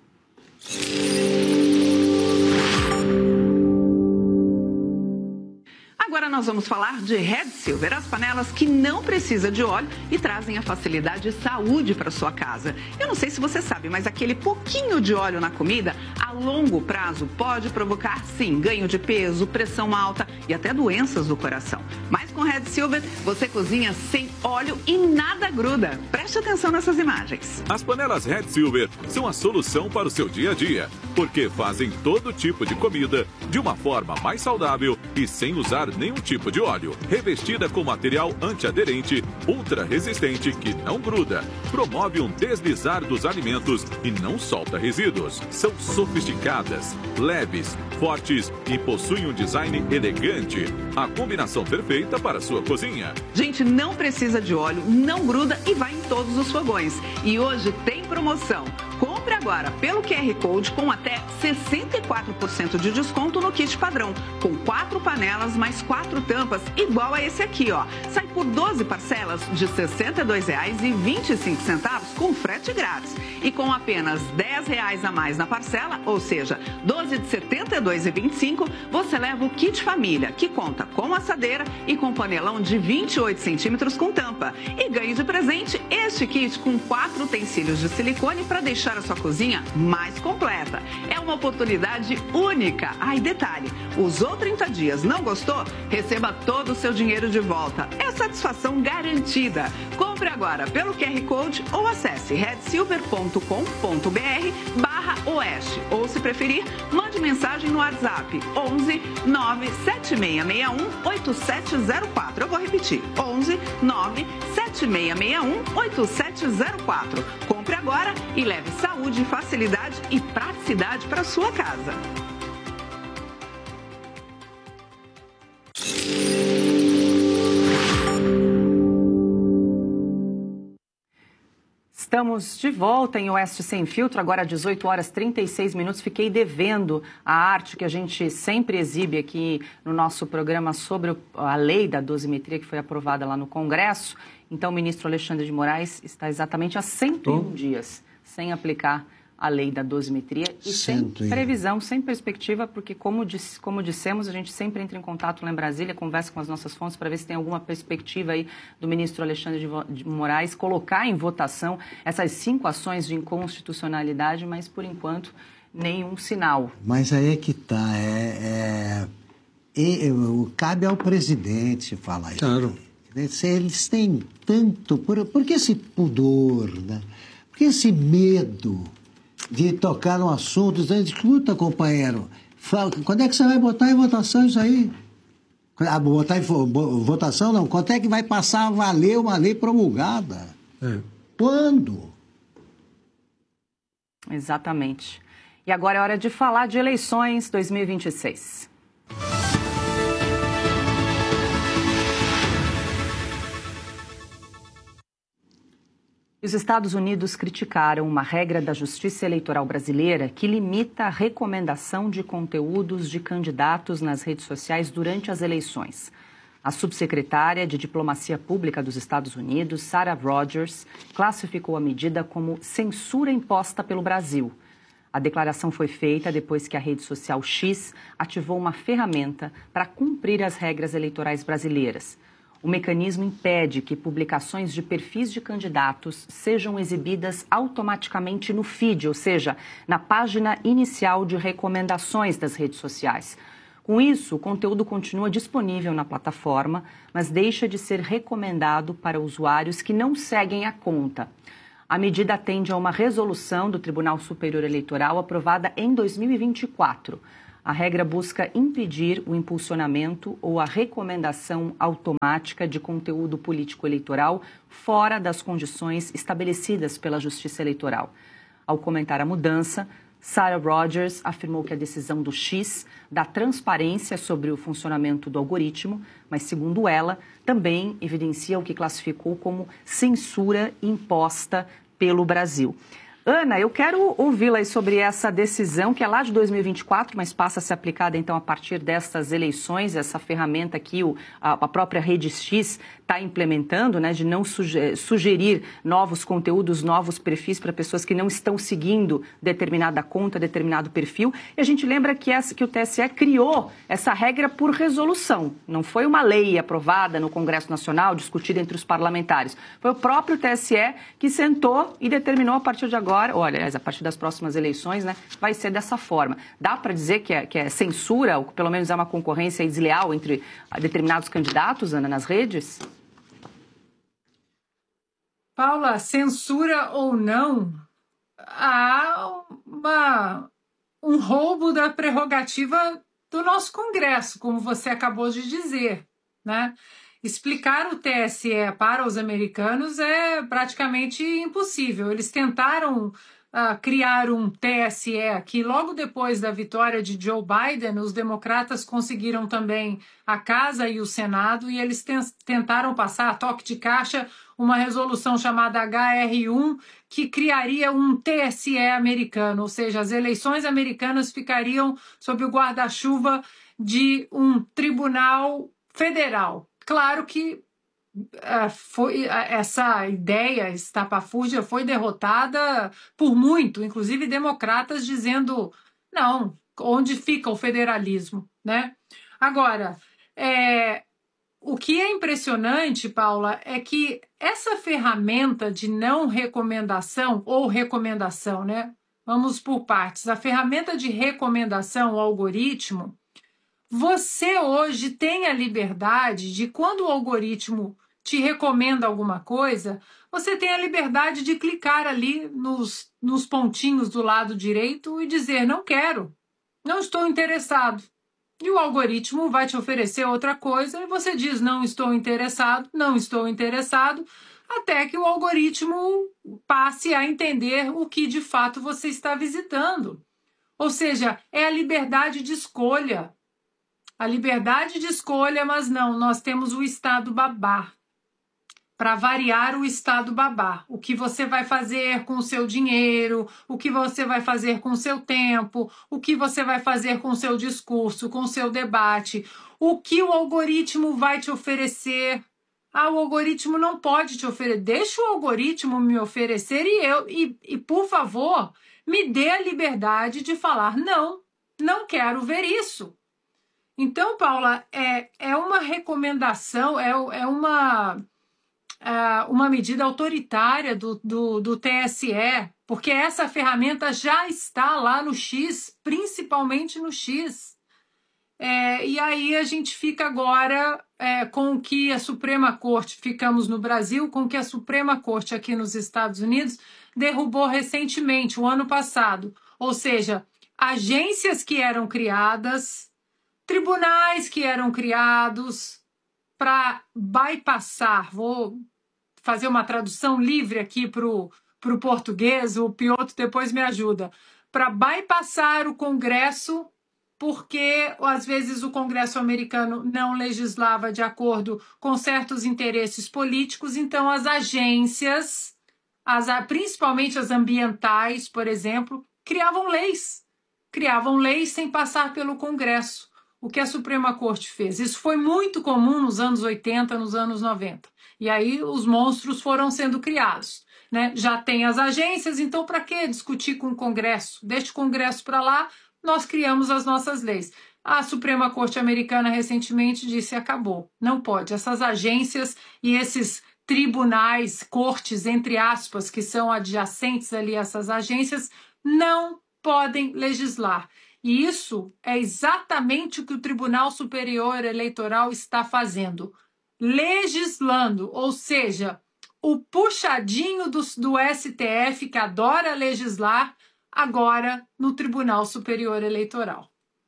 Agora nós vamos falar de Red Silver, as panelas que não precisam de óleo e trazem a facilidade e saúde para sua casa. Eu não sei se você sabe, mas aquele pouquinho de óleo na comida, a longo prazo, pode provocar, sim, ganho de peso, pressão alta e até doenças do coração. Mas com Red Silver, você cozinha sem óleo e nada gruda. Preste atenção nessas imagens. As panelas Red Silver são a solução para o seu dia a dia, porque fazem todo tipo de comida de uma forma mais saudável e sem usar nenhum tipo de óleo. Revestida com material antiaderente, ultra resistente que não gruda, promove um deslizar dos alimentos e não solta resíduos. São sofisticadas, leves, fortes e possuem um design elegante. A combinação perfeita para a sua cozinha. Gente, não precisa de óleo, não gruda e vai em todos os fogões. E hoje tem promoção. Compre agora pelo Q R Code com até sessenta e quatro por cento de desconto no kit padrão, com quatro panelas mais quatro tampas, igual a esse aqui, ó. Sai por doze parcelas de sessenta e dois reais e vinte e cinco centavos com frete grátis. E com apenas dez reais a mais na parcela, ou seja, doze de setenta e dois reais e vinte e cinco, você leva o kit família, que conta com assadeira e com panelão de vinte e oito centímetros com tampa. E ganhe de presente este kit com quatro utensílios de silicone para deixar a sua cozinha mais completa. É uma oportunidade única. Ah, e detalhe, usou trinta dias, não gostou? Receba todo o seu dinheiro de volta. É satisfação garantida. Compre agora pelo Q R Code ou acesse red silver ponto com ponto br barra oeste. Ou, se preferir, mande mensagem no WhatsApp onze nove sete seis seis um oito sete zero quatro. Eu vou repetir, onze nove sete seis seis um oito sete zero quatro. Compre agora e leve saúde, facilidade e praticidade para sua casa. Estamos de volta em Oeste Sem Filtro, agora às dezoito horas e trinta e seis minutos. Fiquei devendo a arte que a gente sempre exibe aqui no nosso programa sobre a lei da dosimetria que foi aprovada lá no Congresso. Então, o ministro Alexandre de Moraes está exatamente há cento e um dias sem aplicar a lei da dosimetria e sem previsão, sem perspectiva, porque, como, diz, como dissemos, a gente sempre entra em contato lá em Brasília, conversa com as nossas fontes para ver se tem alguma perspectiva aí do ministro Alexandre de Moraes colocar em votação essas cinco ações de inconstitucionalidade, mas, por enquanto, nenhum sinal. Mas aí é que está, é, é, é, cabe ao presidente falar isso. Claro. Eles têm tanto... Por, por que esse pudor, né? Por que esse medo de tocar no assunto, dizendo, escuta, companheiro, fala, quando é que você vai botar em votação isso aí? Ah, botar em votação, não. Quando é que vai passar a valer uma lei promulgada? É. Quando? Exatamente. E agora é hora de falar de eleições dois mil e vinte e seis. Os Estados Unidos criticaram uma regra da Justiça Eleitoral brasileira que limita a recomendação de conteúdos de candidatos nas redes sociais durante as eleições. A subsecretária de Diplomacia Pública dos Estados Unidos, Sarah Rogers, classificou a medida como censura imposta pelo Brasil. A declaração foi feita depois que a rede social X ativou uma ferramenta para cumprir as regras eleitorais brasileiras. O mecanismo impede que publicações de perfis de candidatos sejam exibidas automaticamente no feed, ou seja, na página inicial de recomendações das redes sociais. Com isso, o conteúdo continua disponível na plataforma, mas deixa de ser recomendado para usuários que não seguem a conta. A medida atende a uma resolução do Tribunal Superior Eleitoral aprovada em dois mil e vinte e quatro. A regra busca impedir o impulsionamento ou a recomendação automática de conteúdo político-eleitoral fora das condições estabelecidas pela Justiça Eleitoral. Ao comentar a mudança, Sarah Rogers afirmou que a decisão do X dá transparência sobre o funcionamento do algoritmo, mas, segundo ela, também evidencia o que classificou como censura imposta pelo Brasil. Ana, eu quero ouvi-la sobre essa decisão, que é lá de dois mil e vinte e quatro, mas passa a ser aplicada, então, a partir dessas eleições, essa ferramenta que o, a, a própria Rede X está implementando, né, de não suge- sugerir novos conteúdos, novos perfis para pessoas que não estão seguindo determinada conta, determinado perfil. E a gente lembra que, essa, que o T S E criou essa regra por resolução. Não foi uma lei aprovada no Congresso Nacional, discutida entre os parlamentares. Foi o próprio T S E que sentou e determinou a partir de agora, olha, a partir das próximas eleições, né, vai ser dessa forma. Dá para dizer que é, que é censura, ou pelo menos é uma concorrência desleal entre determinados candidatos, Ana, nas redes? Paula, censura ou não, há uma, um roubo da prerrogativa do nosso Congresso, como você acabou de dizer, né? Explicar o T S E para os americanos é praticamente impossível. Eles tentaram uh, criar um T S E aqui logo depois da vitória de Joe Biden. Os democratas conseguiram também a Casa e o Senado, e eles ten- tentaram passar a toque de caixa uma resolução chamada H R um, que criaria um T S E americano, ou seja, as eleições americanas ficariam sob o guarda-chuva de um tribunal federal. Claro que uh, foi, uh, essa ideia estapafúrdia foi derrotada por muito, inclusive democratas dizendo, não, onde fica o federalismo, né? Agora, é, o que é impressionante, Paula, é que essa ferramenta de não recomendação, ou recomendação, né? Vamos por partes. A ferramenta de recomendação, o algoritmo, você hoje tem a liberdade de, quando o algoritmo te recomenda alguma coisa, você tem a liberdade de clicar ali nos, nos pontinhos do lado direito e dizer, não quero, não estou interessado. E o algoritmo vai te oferecer outra coisa e você diz, não estou interessado, não estou interessado, até que o algoritmo passe a entender o que de fato você está visitando. Ou seja, é a liberdade de escolha. A liberdade de escolha, mas não, nós temos o Estado babá. Para variar o Estado babá. O que você vai fazer com o seu dinheiro, o que você vai fazer com o seu tempo, o que você vai fazer com o seu discurso, com o seu debate, o que o algoritmo vai te oferecer. Ah, o algoritmo não pode te oferecer. Deixa o algoritmo me oferecer e eu, e, e por favor, me dê a liberdade de falar, não, não quero ver isso. Então, Paula, é, é uma recomendação, é, é uma, é uma medida autoritária do, do, do T S E, porque essa ferramenta já está lá no X, principalmente no X. É, e aí a gente fica agora é, com o que a Suprema Corte, ficamos no Brasil, com o que a Suprema Corte aqui nos Estados Unidos derrubou recentemente, o ano passado. Ou seja, agências que eram criadas, tribunais que eram criados para bypassar, vou fazer uma tradução livre aqui para o português, o Piotr depois me ajuda, para bypassar o Congresso, porque às vezes o Congresso americano não legislava de acordo com certos interesses políticos, então as agências, as, principalmente as ambientais, por exemplo, criavam leis. Criavam leis sem passar pelo Congresso. O que a Suprema Corte fez? Isso foi muito comum nos anos oitenta, nos anos noventa. E aí os monstros foram sendo criados. Né? Já tem as agências, então para que discutir com o Congresso? Deixa o Congresso para lá, nós criamos as nossas leis. A Suprema Corte Americana recentemente disse acabou, não pode. Essas agências e esses tribunais, cortes, entre aspas, que são adjacentes ali a essas agências, não podem legislar. E isso é exatamente o que o Tribunal Superior Eleitoral está fazendo, legislando, ou seja, o puxadinho do, do S T F, que adora legislar, agora no Tribunal Superior Eleitoral.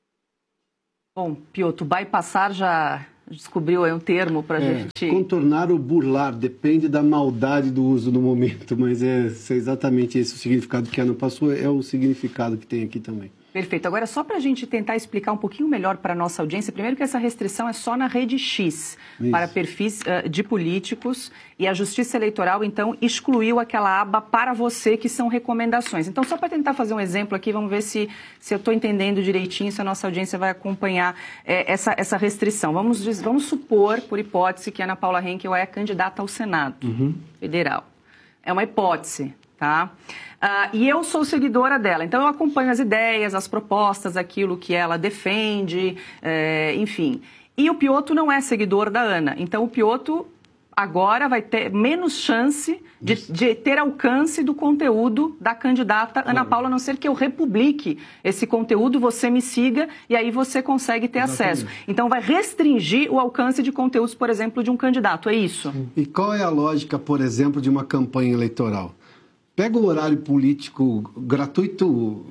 Bom, Piotr, bypassar já descobriu aí um termo para a é, gente... Contornar ou burlar, depende da maldade do uso no momento, mas é, é exatamente esse o significado que a Ana passou, é o significado que tem aqui também. Perfeito. Agora, só para a gente tentar explicar um pouquinho melhor para a nossa audiência, primeiro que essa restrição é só na rede X, Isso. para perfis uh, de políticos, e a Justiça Eleitoral, então, excluiu aquela aba para você, que são recomendações. Então, só para tentar fazer um exemplo aqui, vamos ver se, se eu estou entendendo direitinho, se a nossa audiência vai acompanhar é, essa, essa restrição. Vamos, vamos supor, por hipótese, que a Ana Paula Henkel é candidata ao Senado uhum. Federal. É uma hipótese. Tá? Uh, e eu sou seguidora dela, então eu acompanho as ideias, as propostas, aquilo que ela defende, é, enfim. E o Piotr não é seguidor da Ana, então o Piotr agora vai ter menos chance de, de ter alcance do conteúdo da candidata Ana Paula, a não ser que eu republique esse conteúdo, você me siga e aí você consegue ter Exatamente. acesso. Então vai restringir o alcance de conteúdos, por exemplo, de um candidato, é isso? E qual é a lógica, por exemplo, de uma campanha eleitoral? Pega o horário político gratuito,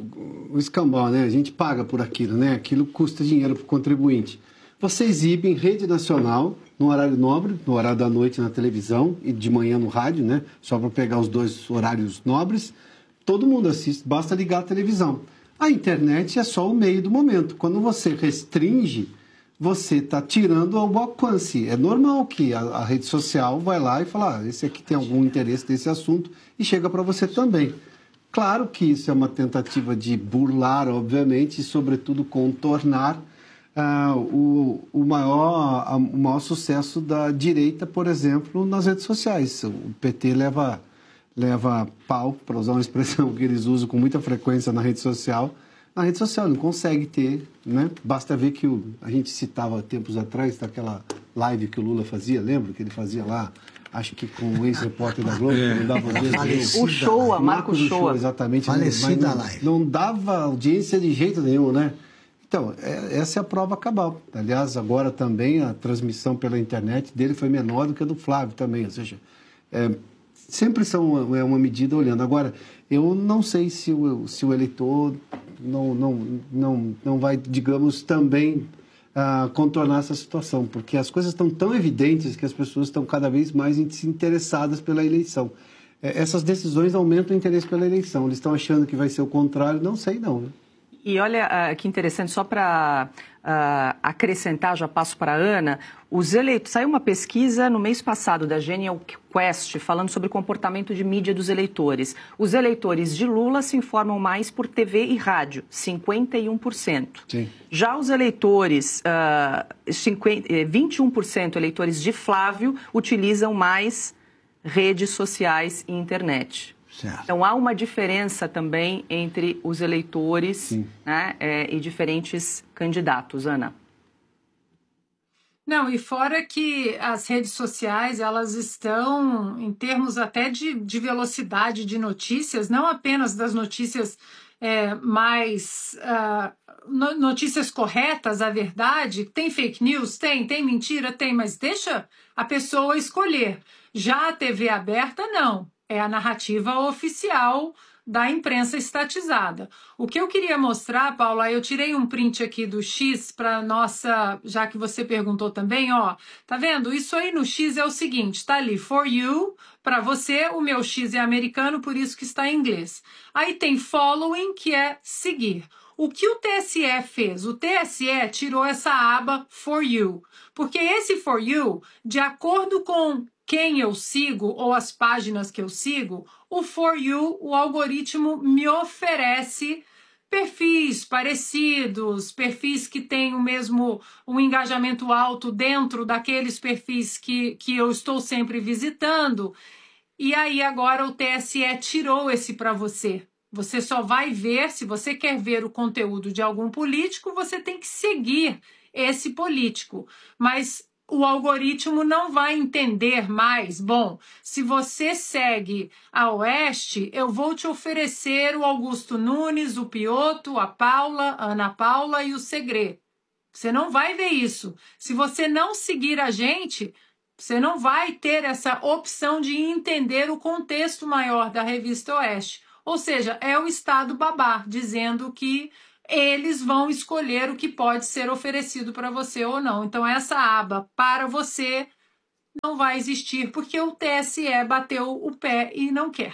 o escambau, né? A gente paga por aquilo, né? Aquilo custa dinheiro para o contribuinte. Você exibe em rede nacional, no horário nobre, no horário da noite na televisão e de manhã no rádio, né? Só para pegar os dois horários nobres. Todo mundo assiste, basta ligar a televisão. A internet é só o meio do momento. Quando você restringe, você está tirando o alcance. É normal que a, a rede social vai lá e fala, ah, esse aqui tem algum interesse nesse assunto e chega para você também. Claro que isso é uma tentativa de burlar, obviamente, e, sobretudo, contornar uh, o, o, maior, a, o maior sucesso da direita, por exemplo, nas redes sociais. O P T leva, leva pau, para usar uma expressão que eles usam com muita frequência na rede social, na rede social, não consegue ter, né? Basta ver que o, a gente citava tempos atrás daquela live que o Lula fazia, lembra? Que ele fazia lá, acho que com o ex-repórter da Globo, é. que não dava audiência. O show, a Marcos Show. Exatamente. Falecida não, live. Não dava audiência de jeito nenhum, né? Então, é, essa é a prova cabal. Aliás, agora também a transmissão pela internet dele foi menor do que a do Flávio também, ou seja, é, sempre são é uma medida olhando. Agora, eu não sei se o, se o eleitor não, não, não, não vai, digamos, também uh, contornar essa situação, porque as coisas estão tão evidentes que as pessoas estão cada vez mais interessadas pela eleição. É, essas decisões aumentam o interesse pela eleição. Eles estão achando que vai ser o contrário, não sei não, né? E olha uh, que interessante, só para uh, acrescentar, já passo para a Ana, os eleitos, saiu uma pesquisa no mês passado da Genial Quest falando sobre o comportamento de mídia dos eleitores. Os eleitores de Lula se informam mais por T V e rádio, cinquenta e um por cento. Sim. Já os eleitores, uh, cinquenta, vinte e um por cento eleitores de Flávio utilizam mais redes sociais e internet. Certo. Então, há uma diferença também entre os eleitores, né, é, e diferentes candidatos. Ana? Não, e fora que as redes sociais, elas estão, em termos até de, de velocidade de notícias, não apenas das notícias é, mais... Uh, no, notícias corretas, a verdade, tem fake news? Tem, tem mentira? Tem, mas deixa a pessoa escolher. Já a T V aberta, não. É a narrativa oficial da imprensa estatizada. O que eu queria mostrar, Paula, eu tirei um print aqui do X para nossa, já que você perguntou também, ó, tá vendo? Isso aí no X é o seguinte, tá ali, for you, para você, o meu X é americano, por isso que está em inglês. Aí tem following, que é seguir. O que o T S E fez? O T S E tirou essa aba for you, porque esse for you, de acordo com quem eu sigo ou as páginas que eu sigo, o For You, o algoritmo me oferece perfis parecidos, perfis que têm o mesmo um engajamento alto dentro daqueles perfis que, que eu estou sempre visitando. E aí agora o T S E tirou esse para você. Você só vai ver, se você quer ver o conteúdo de algum político, você tem que seguir esse político. Mas o algoritmo não vai entender mais. Bom, se você segue a Oeste, eu vou te oferecer o Augusto Nunes, o Piotto, a Paula, a Ana Paula e o Segré. Você não vai ver isso. Se você não seguir a gente, você não vai ter essa opção de entender o contexto maior da Revista Oeste. Ou seja, é o Estado babá, dizendo que eles vão escolher o que pode ser oferecido para você ou não. Então, essa aba para você não vai existir, porque o T S E bateu o pé e não quer.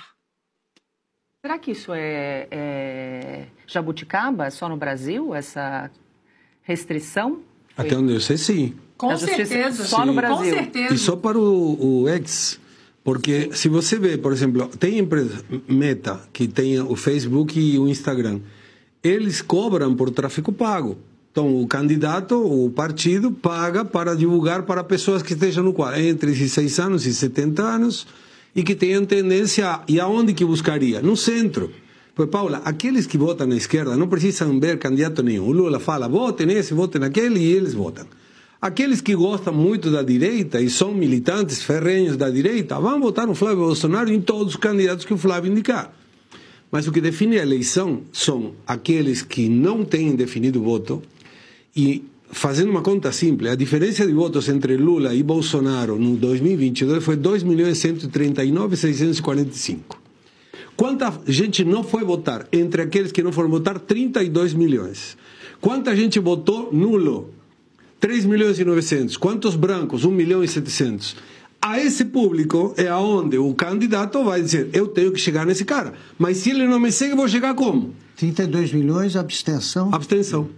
Será que isso é, é jabuticaba, só no Brasil, essa restrição? Até onde eu sei, sim. Com certeza. Só no Brasil. Com certeza. E só para o, o X, porque se você vê, por exemplo, tem empresa Meta, que tem o Facebook e o Instagram, eles cobram por tráfego pago. Então, o candidato, o partido, paga para divulgar para pessoas que estejam no quadro, entre dezesseis anos e setenta anos, e que tenham tendência, e aonde que buscaria? No centro. Pois, Paula, aqueles que votam na esquerda não precisam ver candidato nenhum. O Lula fala, votem nesse, votem naquele, e eles votam. Aqueles que gostam muito da direita e são militantes ferrenhos da direita, vão votar no Flávio Bolsonaro e em todos os candidatos que o Flávio indicar. Mas o que define a eleição são aqueles que não têm definido voto e, fazendo uma conta simples, a diferença de votos entre Lula e Bolsonaro no dois mil e vinte e dois foi dois milhões cento e trinta e nove mil seiscentos e quarenta e cinco. Quanta gente não foi votar? Entre aqueles que não foram votar, trinta e dois milhões. Quanta gente votou nulo? três milhões e novecentos. Quantos brancos? um milhão e setecentos. A esse público é aonde o candidato vai dizer, eu tenho que chegar nesse cara. Mas se ele não me segue, eu vou chegar como? trinta e dois milhões, abstenção? Abstenção.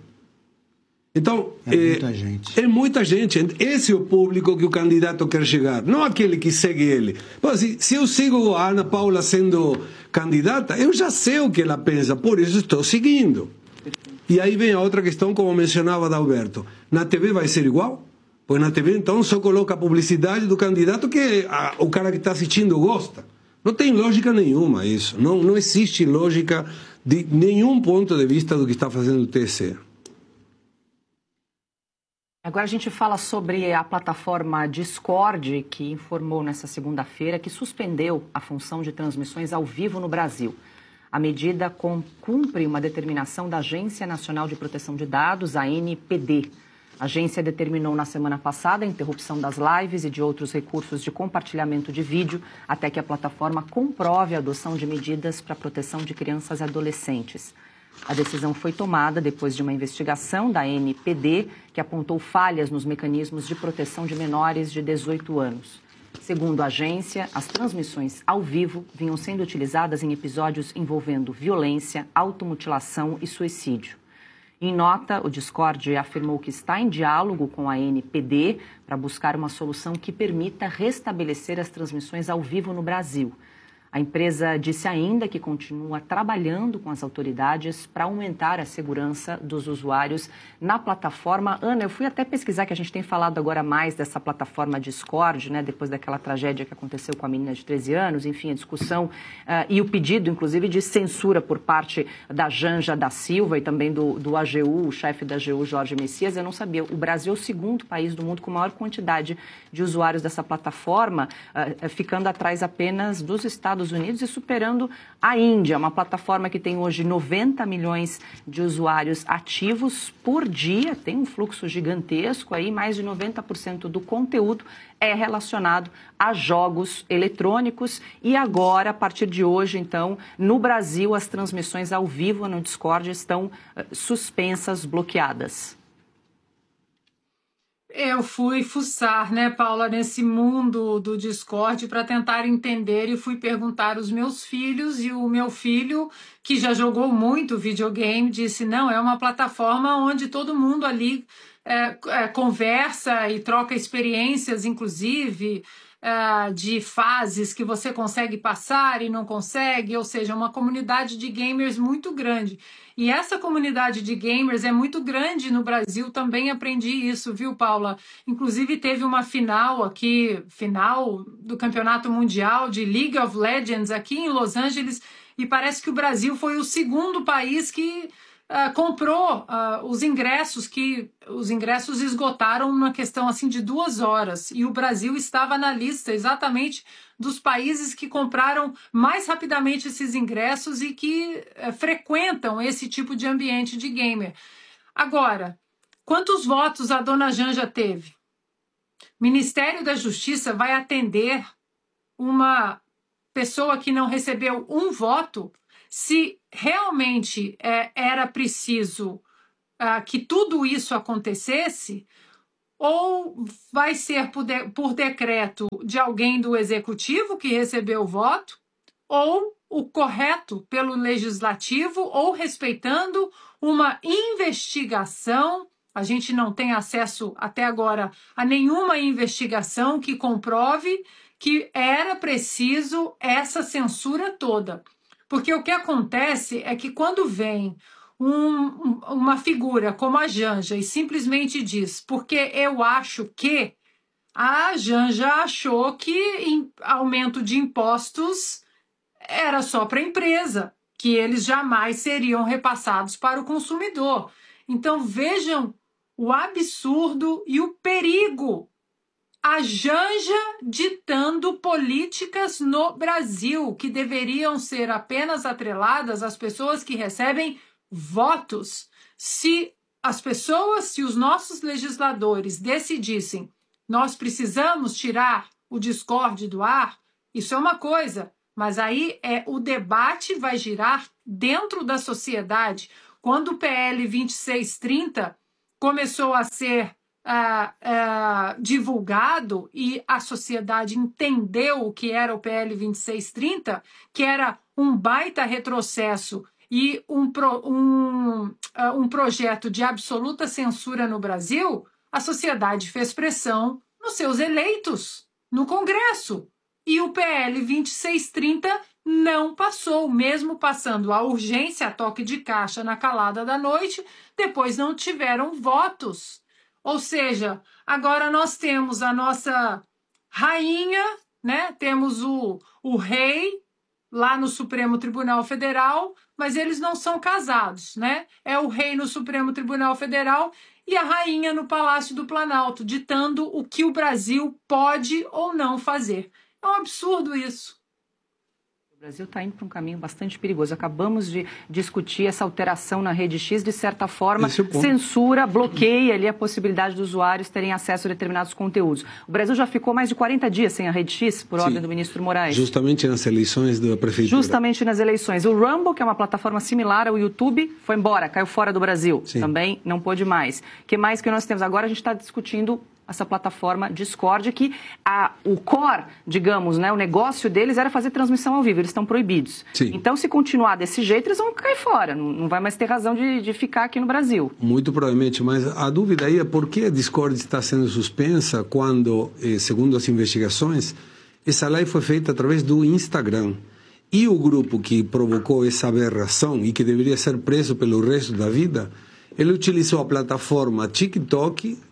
Então, é, é muita gente. É muita gente. Esse é o público que o candidato quer chegar, não aquele que segue ele. Bom, se, se eu sigo a Ana Paula sendo candidata, eu já sei o que ela pensa, por isso estou seguindo. E aí vem a outra questão, como mencionava Adalberto. Na T V vai ser igual? Pois na T V, então, só coloca a publicidade do candidato que a, o cara que está assistindo gosta. Não tem lógica nenhuma isso. Não, não existe lógica de nenhum ponto de vista do que está fazendo o T S E. Agora a gente fala sobre a plataforma Discord, que informou nessa segunda-feira que suspendeu a função de transmissões ao vivo no Brasil. A medida cumpre uma determinação da Agência Nacional de Proteção de Dados, a A N P D. A agência determinou na semana passada a interrupção das lives e de outros recursos de compartilhamento de vídeo até que a plataforma comprove a adoção de medidas para a proteção de crianças e adolescentes. A decisão foi tomada depois de uma investigação da A N P D que apontou falhas nos mecanismos de proteção de menores de dezoito anos. Segundo a agência, as transmissões ao vivo vinham sendo utilizadas em episódios envolvendo violência, automutilação e suicídio. Em nota, o Discord afirmou que está em diálogo com a A N P D para buscar uma solução que permita restabelecer as transmissões ao vivo no Brasil. A empresa disse ainda que continua trabalhando com as autoridades para aumentar a segurança dos usuários na plataforma. Ana, eu fui até pesquisar, que a gente tem falado agora mais dessa plataforma Discord, né, depois daquela tragédia que aconteceu com a menina de treze anos, enfim, a discussão uh, e o pedido, inclusive, de censura por parte da Janja da Silva e também do, do A G U, o chefe da A G U, Jorge Messias. Eu não sabia, o Brasil é o segundo país do mundo com maior quantidade de usuários dessa plataforma, uh, ficando atrás apenas dos Estados Unidos e superando a Índia, uma plataforma que tem hoje noventa milhões de usuários ativos por dia, tem um fluxo gigantesco aí, mais de noventa por cento do conteúdo é relacionado a jogos eletrônicos e agora, a partir de hoje, então, no Brasil, as transmissões ao vivo no Discord estão uh, suspensas, bloqueadas. Eu fui fuçar, né, Paula, nesse mundo do Discord para tentar entender e fui perguntar aos meus filhos e o meu filho, que já jogou muito videogame, disse, não, é uma plataforma onde todo mundo ali é, é, conversa e troca experiências, inclusive, é, de fases que você consegue passar e não consegue, ou seja, uma comunidade de gamers muito grande. E essa comunidade de gamers é muito grande no Brasil, também aprendi isso, viu, Paula? Inclusive teve uma final aqui, final do Campeonato Mundial de League of Legends aqui em Los Angeles, e parece que o Brasil foi o segundo país que uh, comprou uh, os ingressos, que os ingressos esgotaram numa questão assim de duas horas, e o Brasil estava na lista exatamente dos países que compraram mais rapidamente esses ingressos e que é, frequentam esse tipo de ambiente de gamer. Agora, quantos votos a dona Janja teve? O Ministério da Justiça vai atender uma pessoa que não recebeu um voto se realmente é, era preciso uh, que tudo isso acontecesse, ou vai ser por, de, por decreto de alguém do executivo que recebeu o voto, ou o correto pelo legislativo, ou respeitando uma investigação. A gente não tem acesso até agora a nenhuma investigação que comprove que era preciso essa censura toda. Porque o que acontece é que quando vem Um, uma figura como a Janja e simplesmente diz, porque eu acho que, a Janja achou que em, aumento de impostos era só para a empresa, que eles jamais seriam repassados para o consumidor. Então vejam o absurdo e o perigo. A Janja ditando políticas no Brasil, que deveriam ser apenas atreladas às pessoas que recebem votos. Se as pessoas, se os nossos legisladores decidissem, nós precisamos tirar o Discord do ar, isso é uma coisa, mas aí é o debate vai girar dentro da sociedade. Quando o P L vinte e seis trinta começou a ser uh, uh, divulgado e a sociedade entendeu o que era o P L vinte e seis trinta, que era um baita retrocesso e um, pro, um, uh, um projeto de absoluta censura no Brasil, a sociedade fez pressão nos seus eleitos, no Congresso. E o P L vinte e seis trinta não passou, mesmo passando a urgência, a toque de caixa na calada da noite, depois não tiveram votos. Ou seja, agora nós temos a nossa rainha, né? Temos o, o rei lá no Supremo Tribunal Federal, mas eles não são casados, né? É o rei no Supremo Tribunal Federal e a rainha no Palácio do Planalto, ditando o que o Brasil pode ou não fazer. É um absurdo isso. O Brasil está indo para um caminho bastante perigoso. Acabamos de discutir essa alteração na Rede X, de certa forma, é censura, bloqueia ali a possibilidade dos usuários terem acesso a determinados conteúdos. O Brasil já ficou mais de quarenta dias sem a Rede X, por Sim, ordem do ministro Moraes. Justamente nas eleições da prefeitura. Justamente nas eleições. O Rumble, que é uma plataforma similar ao YouTube, foi embora, caiu fora do Brasil. Sim. Também não pôde mais. O que mais que nós temos? Agora a gente está discutindo essa plataforma Discord, que a, o core, digamos, né, o negócio deles era fazer transmissão ao vivo, eles estão proibidos. Sim. Então, se continuar desse jeito, eles vão cair fora, não, não vai mais ter razão de, de ficar aqui no Brasil. Muito provavelmente, mas a dúvida aí é por que a Discord está sendo suspensa quando, eh, segundo as investigações, essa live foi feita através do Instagram. E o grupo que provocou essa aberração e que deveria ser preso pelo resto da vida, ele utilizou a plataforma TikTok,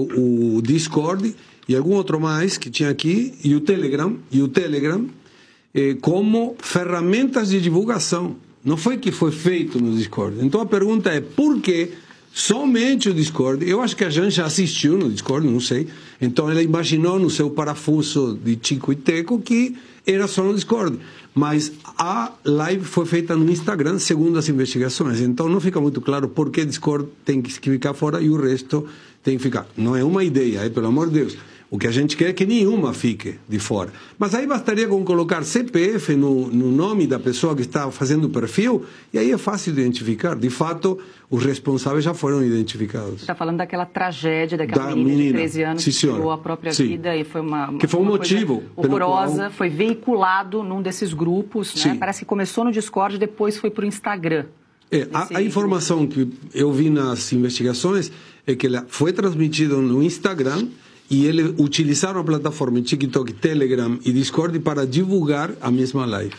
o Discord e algum outro mais que tinha aqui, e o Telegram, e o Telegram eh, como ferramentas de divulgação. Não foi que foi feito no Discord. Então a pergunta é, por que somente o Discord? Eu acho que a gente já assistiu no Discord, não sei. Então ela imaginou no seu parafuso de Chico e Teco que era só no Discord. Mas a live foi feita no Instagram, segundo as investigações. Então não fica muito claro por que Discord tem que ficar fora e o resto tem que ficar. Não é uma ideia, é, pelo amor de Deus. O que a gente quer é que nenhuma fique de fora. Mas aí bastaria com colocar C P F no, no nome da pessoa que está fazendo o perfil, e aí é fácil de identificar. De fato, os responsáveis já foram identificados. Você está falando daquela tragédia, daquela da menina, menina de treze anos Sim, que tirou a própria Sim. vida, e foi uma, uma que foi um uma motivo horrorosa, qual... foi veiculado num desses grupos, né? Parece que começou no Discord e depois foi para o Instagram. É, a, a informação que eu vi nas investigações é que ela foi transmitida no Instagram e eles utilizaram a plataforma em TikTok, Telegram e Discord para divulgar a mesma live.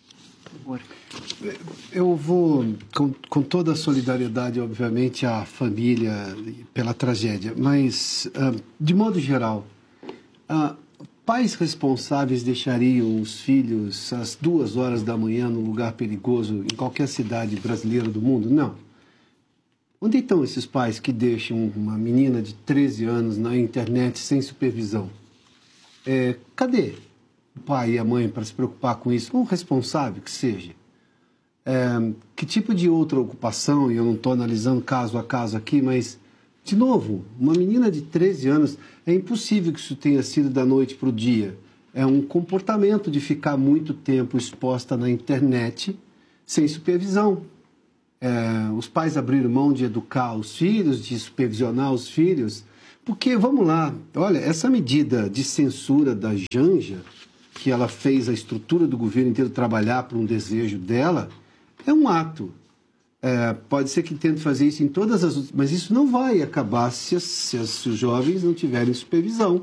Eu vou, com, com toda a solidariedade, obviamente, à família pela tragédia, mas, uh, de modo geral, uh, pais responsáveis deixariam os filhos às duas horas da manhã num lugar perigoso em qualquer cidade brasileira do mundo? Não. Onde estão esses pais que deixam uma menina de treze anos na internet sem supervisão? É, cadê o pai e a mãe para se preocupar com isso? Um responsável que seja. É, que tipo de outra ocupação, e eu não estou analisando caso a caso aqui, mas, de novo, uma menina de treze anos, é impossível que isso tenha sido da noite para o dia. É um comportamento de ficar muito tempo exposta na internet sem supervisão. É, os pais abriram mão de educar os filhos, de supervisionar os filhos, porque, vamos lá, olha, essa medida de censura da Janja, que ela fez a estrutura do governo inteiro trabalhar por um desejo dela, é um ato. É, pode ser que tente fazer isso em todas as outras, mas isso não vai acabar se, as, se, as, se os jovens não tiverem supervisão.